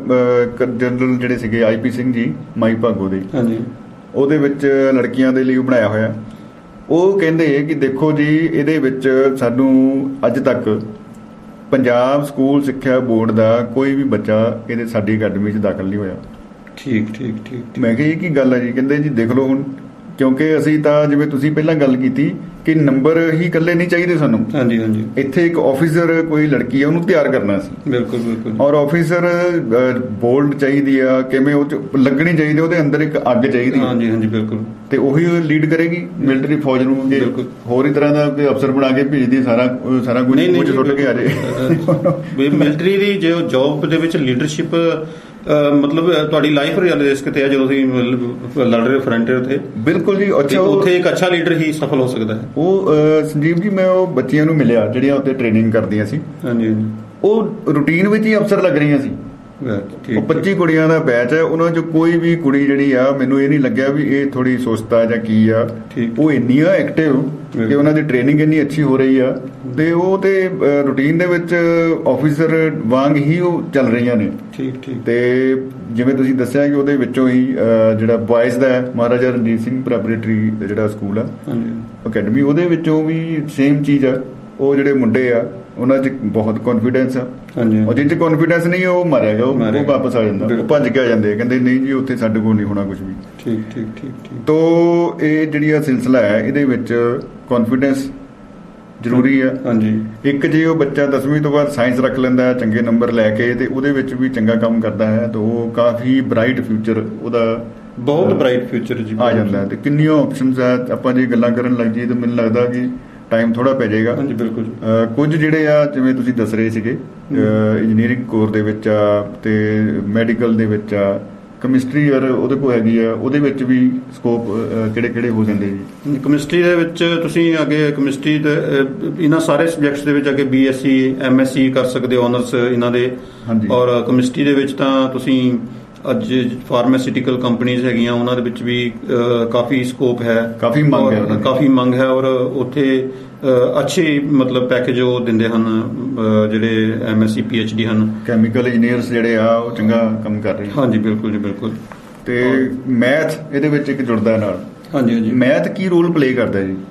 Speaker 1: ਜਨਰਲ ਜਿਹੜੇ ਸੀਗੇ IP ਸਿੰਘ ਜੀ ਮਾਈ ਭਾਗੋ ਦੇ, ਉਹਦੇ ਵਿੱਚ ਲੜਕੀਆਂ ਦੇ ਲਈ ਬਣਾਇਆ ਹੋਇਆ। ਉਹ ਕਹਿੰਦੇ ਕਿ ਦੇਖੋ ਜੀ, ਇਹਦੇ ਵਿੱਚ ਸਾਨੂੰ ਅੱਜ ਤੱਕ ਪੰਜਾਬ ਸਕੂਲ ਸਿੱਖਿਆ ਬੋਰਡ ਦਾ ਕੋਈ ਵੀ ਬੱਚਾ ਇਹਦੇ ਸਾਡੀ ਅਕੈਡਮੀ 'ਚ ਦਾਖਲ ਨਹੀਂ ਹੋਇਆ। ਠੀਕ। ਮੈਂ ਕਿਹਾ ਇਹ ਕੀ ਗੱਲ ਹੈ ਜੀ? ਕਹਿੰਦੇ ਜੀ ਦੇਖ ਲਓ ਹੁਣ, ਕਿਉਂਕਿ ਅਸੀਂ ਤਾਂ ਜਿਵੇਂ ਤੁਸੀਂ ਪਹਿਲਾਂ ਗੱਲ ਕੀਤੀ ਕਿ ਨੰਬਰ ਹੀ ਇਕੱਲੇ ਨਹੀਂ ਚਾਹੀਦੇ ਸਾਨੂੰ। ਹਾਂਜੀ ਹਾਂਜੀ। ਇੱਥੇ ਇੱਕ ਆਫੀਸਰ ਕੋਈ ਲੜਕੀ ਹੈ, ਉਹਨੂੰ ਤਿਆਰ ਕਰਨਾ ਸੀ। ਬਿਲਕੁਲ। ਔਰ ਆਫੀਸਰ ਬੋਲਡ ਚਾਹੀਦੀ ਆ, ਕਿਵੇਂ ਉਹ 'ਚ ਲੱਗਣੀ ਚਾਹੀਦੀ, ਉਹਦੇ ਅੰਦਰ ਇੱਕ ਅੱਗ ਚਾਹੀਦੀ। ਹਾਂਜੀ ਬਿਲਕੁਲ। ਤੇ ਉਹੀ ਲੀਡ ਕਰੇਗੀ ਮਿਲਟਰੀ ਫੌਜ ਨੂੰ। ਜੇ ਹੋਰ ਹੀ ਤਰ੍ਹਾਂ ਦਾ ਕੋਈ ਅਫਸਰ ਬਣਾ ਕੇ ਭੇਜਦੀ, ਸਾਰਾ ਕੁਝ ਸੁੱਟ ਕੇ ਆ ਜਾਏ।
Speaker 2: ਮਿਲਟਰੀ ਦੀ ਜੋ ਜੌਬ ਦੇ ਵਿੱਚ ਲੀਡਰਸ਼ਿਪ ਮਤਲਬ ਤੁਹਾਡੀ ਲਾਈਫ ਰਿਸਕ ਤੇ ਹੈ, ਜਦੋਂ ਤੁਸੀਂ ਲੜ ਰਹੇ ਫਰੰਟ ਤੇ। ਬਿਲਕੁਲ ਜੀ। ਅੱਛਾ, ਉੱਥੇ ਇੱਕ ਅੱਛਾ ਲੀਡਰ ਹੀ ਸਫਲ ਹੋ ਸਕਦਾ ਹੈ।
Speaker 1: ਉਹ ਸੰਜੀਵ ਜੀ, ਮੈਂ ਉਹ ਬੱਚੀਆਂ ਨੂੰ ਮਿਲਿਆ ਜਿਹੜੀਆਂ ਉੱਥੇ ਟ੍ਰੇਨਿੰਗ ਕਰਦੀਆਂ ਸੀ। ਹਾਂਜੀ। ਉਹ ਰੂਟੀਨ ਵਿੱਚ ਹੀ ਅਫਸਰ ਲੱਗ ਰਹੀਆਂ ਸੀ। ਉਹ 25 ਕੁੜੀਆਂ ਦਾ ਬੈਚ ਹੈ, ਉਹਨਾਂ 'ਚ ਕੋਈ ਵੀ ਕੁੜੀ ਜਿਹੜੀ ਆ, ਮੈਨੂੰ ਇਹ ਨਹੀਂ ਲੱਗਿਆ ਵੀ ਇਹ ਥੋੜੀ ਸੁਸਤ ਆ ਜਾਂ ਕੀ ਆ। ਉਹ ਇੰਨੀਆਂ ਐਕਟਿਵ ਕਿ ਉਹਨਾਂ ਦੀ ਟ੍ਰੇਨਿੰਗ ਇੰਨੀ ਅੱਛੀ ਹੋ ਰਹੀ ਆ, ਤੇ ਉਹ ਤੇ ਰੂਟੀਨ ਦੇ ਵਿੱਚ ਆਫੀਸਰ ਵਾਂਗ ਹੀ ਉਹ ਚੱਲ ਰਹੀਆਂ ਨੇ। ਠੀਕ। ਤੇ ਜਿਵੇਂ ਤੁਸੀਂ ਦੱਸਿਆ ਕਿ ਉਹਦੇ ਵਿੱਚੋਂ ਹੀ ਜਿਹੜਾ ਬॉयਜ਼ ਦਾ ਮਹਾਰਾਜਾ ਰਣਜੀਤ ਸਿੰਘ ਪ੍ਰੈਪਰੇਟਰੀ ਜਿਹੜਾ ਸਕੂਲ ਆ ਅਕੈਡਮੀ, ਉਹਦੇ ਵਿੱਚੋਂ ਵੀ ਸੇਮ ਚੀਜ਼ ਆ। ਉਹ ਜਿਹੜੇ ਮੁੰਡੇ ਆ, ਉਹਨਾਂ 'ਚ ਬਹੁਤ ਕੌਨਫੀਡੈਂਸ ਆ, ਉਹ ਜਿਹ 'ਚ ਕੌਨਫੀਡੈਂਸ ਨਹੀਂ ਉਹ ਮਾਰਿਆਗਾ, ਉਹ ਵਾਪਸ ਆ ਜਾਂਦਾ, ਉਹ ਭੱਜ ਕੇ ਆ ਜਾਂਦੇ, ਕਹਿੰਦੇ ਨਹੀਂ ਜੀ ਉੱਥੇ ਸਾਡੇ ਕੋਲ ਨਹੀਂ ਹੋਣਾ ਕੁਝ ਵੀ। ਠੀਕ। ਤੋ ਇਹ ਜਿਹੜੀ ਸਿਲਸਿਲਾ ਹੈ, ਇਹਦੇ ਵਿੱਚ ਕੌਨਫੀਡੈਂਸ ਜ਼ਰੂਰੀ ਆ। ਹਾਂਜੀ। ਇੱਕ ਜੇ ਉਹ ਬੱਚਾ 10ਵੀਂ ਤੋਂ ਬਾਅਦ ਸਾਇੰਸ ਰੱਖ ਲੈਂਦਾ ਹੈ ਚੰਗੇ ਨੰਬਰ ਲੈ ਕੇ, ਤੇ ਉਹਦੇ ਵਿੱਚ ਵੀ ਚੰਗਾ ਕੰਮ ਕਰਦਾ ਹੈ, ਤਾਂ ਉਹ ਕਾਫੀ ਬ੍ਰਾਈਟ ਫਿਊਚਰ ਉਹਦਾ, ਬਹੁਤ ਬ੍ਰਾਈਟ ਫਿਊਚਰ ਜੀ ਆ ਜਾਂਦਾ। ਤੇ ਕਿੰਨੀਆਂ ਆਪਸ਼ਨਸ ਆ, ਆਪਾਂ ਜੇ ਗੱਲਾਂ ਕਰਨ ਲੱਗ ਜਾਈਏ ਤਾਂ ਮੈਨੂੰ ਲੱਗਦਾ ਕਿ ਟਾਈਮ ਥੋੜਾ ਪੈ ਜਾਏਗਾ। ਹਾਂਜੀ ਬਿਲਕੁਲ। ਕੁਝ ਜਿਹੜੇ ਆ ਜਿਵੇਂ ਤੁਸੀਂ ਦੱਸ ਰਹੇ ਸੀਗੇ, ਇੰਜੀਨੀਅਰਿੰਗ ਕੋਰ ਦੇ ਵਿੱਚ ਆ, ਤੇ ਮੈਡੀਕਲ ਦੇ ਵਿੱਚ ਆ, ਕੈਮਿਸਟਰੀ ਯਾਰ ਉਹਦੇ ਕੋਲ ਹੈਗੀ ਆ, ਉਹਦੇ ਵਿੱਚ ਵੀ ਸਕੋਪ ਕਿਹੜੇ ਹੋ ਜਾਂਦੇ ਜੀ? ਕੈਮਿਸਟਰੀ ਦੇ ਵਿੱਚ ਤੁਸੀਂ ਅੱਗੇ ਕੈਮਿਸਟਰੀ ਦੇ ਇਹਨਾਂ ਸਾਰੇ ਸਬਜੈਕਟਸ ਦੇ ਵਿੱਚ ਅੱਗੇ BSc MSc ਕਰ ਸਕਦੇ ਹੋ, ਆਨਰਸ ਇਹਨਾਂ ਦੇ। ਔਰ ਕੈਮਿਸਟਰੀ ਦੇ ਵਿੱਚ ਤਾਂ ਤੁਸੀਂ ਅੱਜ ਫਾਰਮਾਸਿਊਟੀਕਲ ਕੰਪਨੀਜ਼ ਹੈਗੀਆਂ, ਉਹਨਾਂ ਦੇ ਵਿੱਚ ਵੀ ਕਾਫੀ ਸਕੋਪ ਹੈ, ਕਾਫੀ ਮੰਗ ਹੈ। ਔਰ ਉੱਥੇ ਅੱਛੇ ਮਤਲਬ ਪੈਕੇਜ ਉਹ ਦਿੰਦੇ ਹਨ, ਜਿਹੜੇ MSc PhD ਹਨ। ਕੈਮੀਕਲ ਇੰਜੀਨੀਅਰਸ ਜਿਹੜੇ ਆ, ਉਹ ਚੰਗਾ ਕੰਮ ਕਰ ਰਹੇ। ਹਾਂਜੀ ਬਿਲਕੁਲ ਜੀ, ਬਿਲਕੁਲ। ਤੇ ਮੈਥ ਇਹਦੇ ਵਿੱਚ ਇੱਕ ਜੁੜਦਾ ਨਾਲ। ਹਾਂਜੀ। ਮੈਥ ਕੀ ਰੋਲ ਪਲੇ ਕਰਦਾ ਜੀ?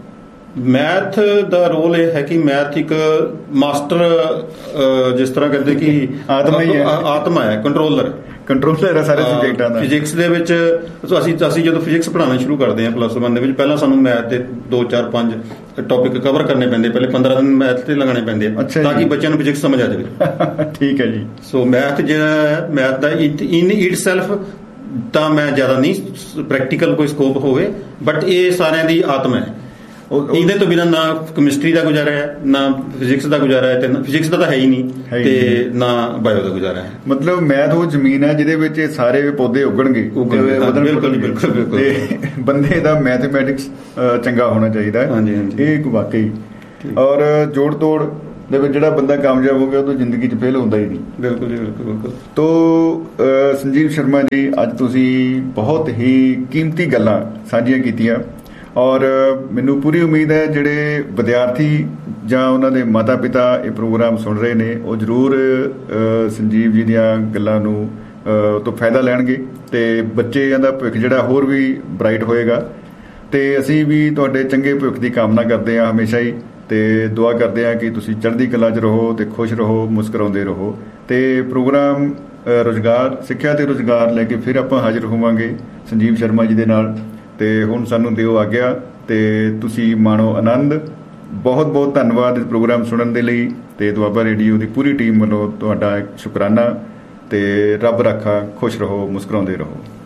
Speaker 2: ਮੈਥ ਦਾ ਰੋਲ ਇਹ ਹੈ ਕਿ ਮੈਥ ਇੱਕ ਮਾਸਟਰ, ਜਿਸ ਤਰ੍ਹਾਂ ਕਹਿੰਦੇ ਕਿ ਆਤਮਾ ਹੈ, ਕੰਟਰੋਲਰ
Speaker 1: ਹੈ ਸਾਰੇ ਸਬਜੈਕਟਾਂ ਦਾ।
Speaker 2: ਫਿਜ਼ਿਕਸ ਦੇ ਵਿੱਚ ਅਸੀਂ ਜਦੋਂ ਫਿਜ਼ਿਕਸ ਪੜ੍ਹਾਉਣਾ ਸ਼ੁਰੂ ਕਰਦੇ ਹਾਂ +1 ਦੇ ਵਿੱਚ, ਪਹਿਲਾਂ ਸਾਨੂੰ ਮੈਥ ਦੇ 2 4 5 ਟੌਪਿਕ ਕਵਰ ਕਰਨੇ ਪੈਂਦੇ, ਪਹਿਲੇ 15 ਦਿਨ ਮੈਥ ਤੇ ਲਗਾਉਣੇ ਪੈਂਦੇ ਤਾਂ ਕਿ ਬੱਚਿਆਂ ਨੂੰ ਫਿਜ਼ਿਕਸ ਸਮਝ ਆ ਜਾਵੇ।
Speaker 1: ਠੀਕ ਹੈ ਜੀ। ਸੋ
Speaker 2: ਮੈਥ ਜਿਹੜਾ ਹੈ, math the in it self ਤਾਂ ਮੈਂ ਜ਼ਿਆਦਾ ਨਹੀਂ ਪ੍ਰੈਕਟੀਕਲ ਕੋਈ ਸਕੋਪ ਹੋਵੇ, ਬਟ ਇਹ ਸਾਰਿਆਂ ਦੀ ਆਤਮਾ ਹੈ। ਇਹਦੇ ਤੋਂ ਬਿਨਾਂ ਨਾ ਕੈਮਿਸਟਰੀ ਦਾ ਗੁਜ਼ਾਰਾ ਹੈ, ਨਾ ਫਿਜ਼ਿਕਸ ਦਾ ਗੁਜ਼ਾਰਾ ਹੈ, ਤੇ ਫਿਜ਼ਿਕਸ ਦਾ ਤਾਂ ਹੈ ਹੀ ਨਹੀਂ, ਤੇ ਨਾ ਬਾਇਓ ਦਾ ਗੁਜ਼ਾਰਾ ਹੈ।
Speaker 1: ਮਤਲਬ ਮੈਥ ਉਹ ਜ਼ਮੀਨ ਹੈ ਜਿਹਦੇ ਵਿੱਚ ਸਾਰੇ ਪੌਦੇ ਉੱਗਣਗੇ।
Speaker 2: ਬਿਲਕੁਲ।
Speaker 1: ਤੇ ਬੰਦੇ ਦਾ ਮੈਥਮੈਟਿਕਸ ਚੰਗਾ ਹੋਣਾ ਚਾਹੀਦਾ ਹੈ। ਇਹ ਇੱਕ ਵਾਕਈ। ਔਰ ਜੋੜ ਤੋੜ ਦੇ ਵਿੱਚ ਜਿਹੜਾ ਬੰਦਾ ਕਾਮਯਾਬ ਹੋ ਗਿਆ ਉਹ ਤਾਂ ਜ਼ਿੰਦਗੀ 'ਚ ਫੇਲ ਹੁੰਦਾ ਹੀ ਨਹੀਂ।
Speaker 2: ਬਿਲਕੁਲ ਜੀ, ਬਿਲਕੁਲ।
Speaker 1: ਤੋ ਸੰਜੀਵ ਸ਼ਰਮਾ ਜੀ, ਅੱਜ ਤੁਸੀਂ ਬਹੁਤ ਹੀ ਕੀਮਤੀ ਗੱਲਾਂ ਸਾਂਝੀਆਂ ਕੀਤੀਆਂ, ਔਰ ਮੈਨੂੰ ਪੂਰੀ ਉਮੀਦ ਹੈ ਜਿਹੜੇ ਵਿਦਿਆਰਥੀ ਜਾਂ ਉਹਨਾਂ ਦੇ ਮਾਤਾ ਪਿਤਾ ਇਹ ਪ੍ਰੋਗਰਾਮ ਸੁਣ ਰਹੇ ਨੇ, ਉਹ ਜ਼ਰੂਰ ਸੰਜੀਵ ਜੀ ਦੀਆਂ ਗੱਲਾਂ ਨੂੰ ਤੋਂ ਫਾਇਦਾ ਲੈਣਗੇ, ਤੇ ਬੱਚਿਆਂ ਦਾ ਭਵਿੱਖ ਜਿਹੜਾ ਹੋਰ ਵੀ ਬ੍ਰਾਈਟ ਹੋਏਗਾ। ਤੇ ਅਸੀਂ ਵੀ ਤੁਹਾਡੇ ਚੰਗੇ ਭਵਿੱਖ ਦੀ ਕਾਮਨਾ ਕਰਦੇ ਹਾਂ ਹਮੇਸ਼ਾ ਹੀ, ਤੇ ਦੁਆ ਕਰਦੇ ਹਾਂ ਕਿ ਤੁਸੀਂ ਚੜ੍ਹਦੀ ਕਲਾ 'ਚ ਰਹੋ ਤੇ ਖੁਸ਼ ਰਹੋ, ਮੁਸਕਰਾਉਂਦੇ ਰਹੋ। ਤੇ ਪ੍ਰੋਗਰਾਮ ਰੁਜ਼ਗਾਰ, ਸਿੱਖਿਆ ਤੇ ਰੁਜ਼ਗਾਰ ਲੈ ਕੇ ਫਿਰ ਆਪਾਂ ਹਾਜ਼ਰ ਹੋਵਾਂਗੇ ਸੰਜੀਵ ਸ਼ਰਮਾ ਜੀ ਦੇ ਨਾਲ। ਤੇ ਹੁਣ ਸਾਨੂੰ ਦਿਓ ਆਗਿਆ, ਤੇ ਤੁਸੀਂ ਮਾਣੋ ਆਨੰਦ। ਬਹੁਤ ਬਹੁਤ ਧੰਨਵਾਦ ਇਸ ਪ੍ਰੋਗਰਾਮ ਸੁਣਨ ਦੇ ਲਈ, ਤੇ ਦੁਆਬਾ ਰੇਡੀਓ ਦੀ ਪੂਰੀ ਟੀਮ ਵੱਲੋਂ ਤੁਹਾਡਾ ਸ਼ੁਕਰਾਨਾ। ਤੇ ਰੱਬ ਰਾਖਾ, ਖੁਸ਼ ਰਹੋ, ਮੁਸਕਰਾਉਂਦੇ ਰਹੋ।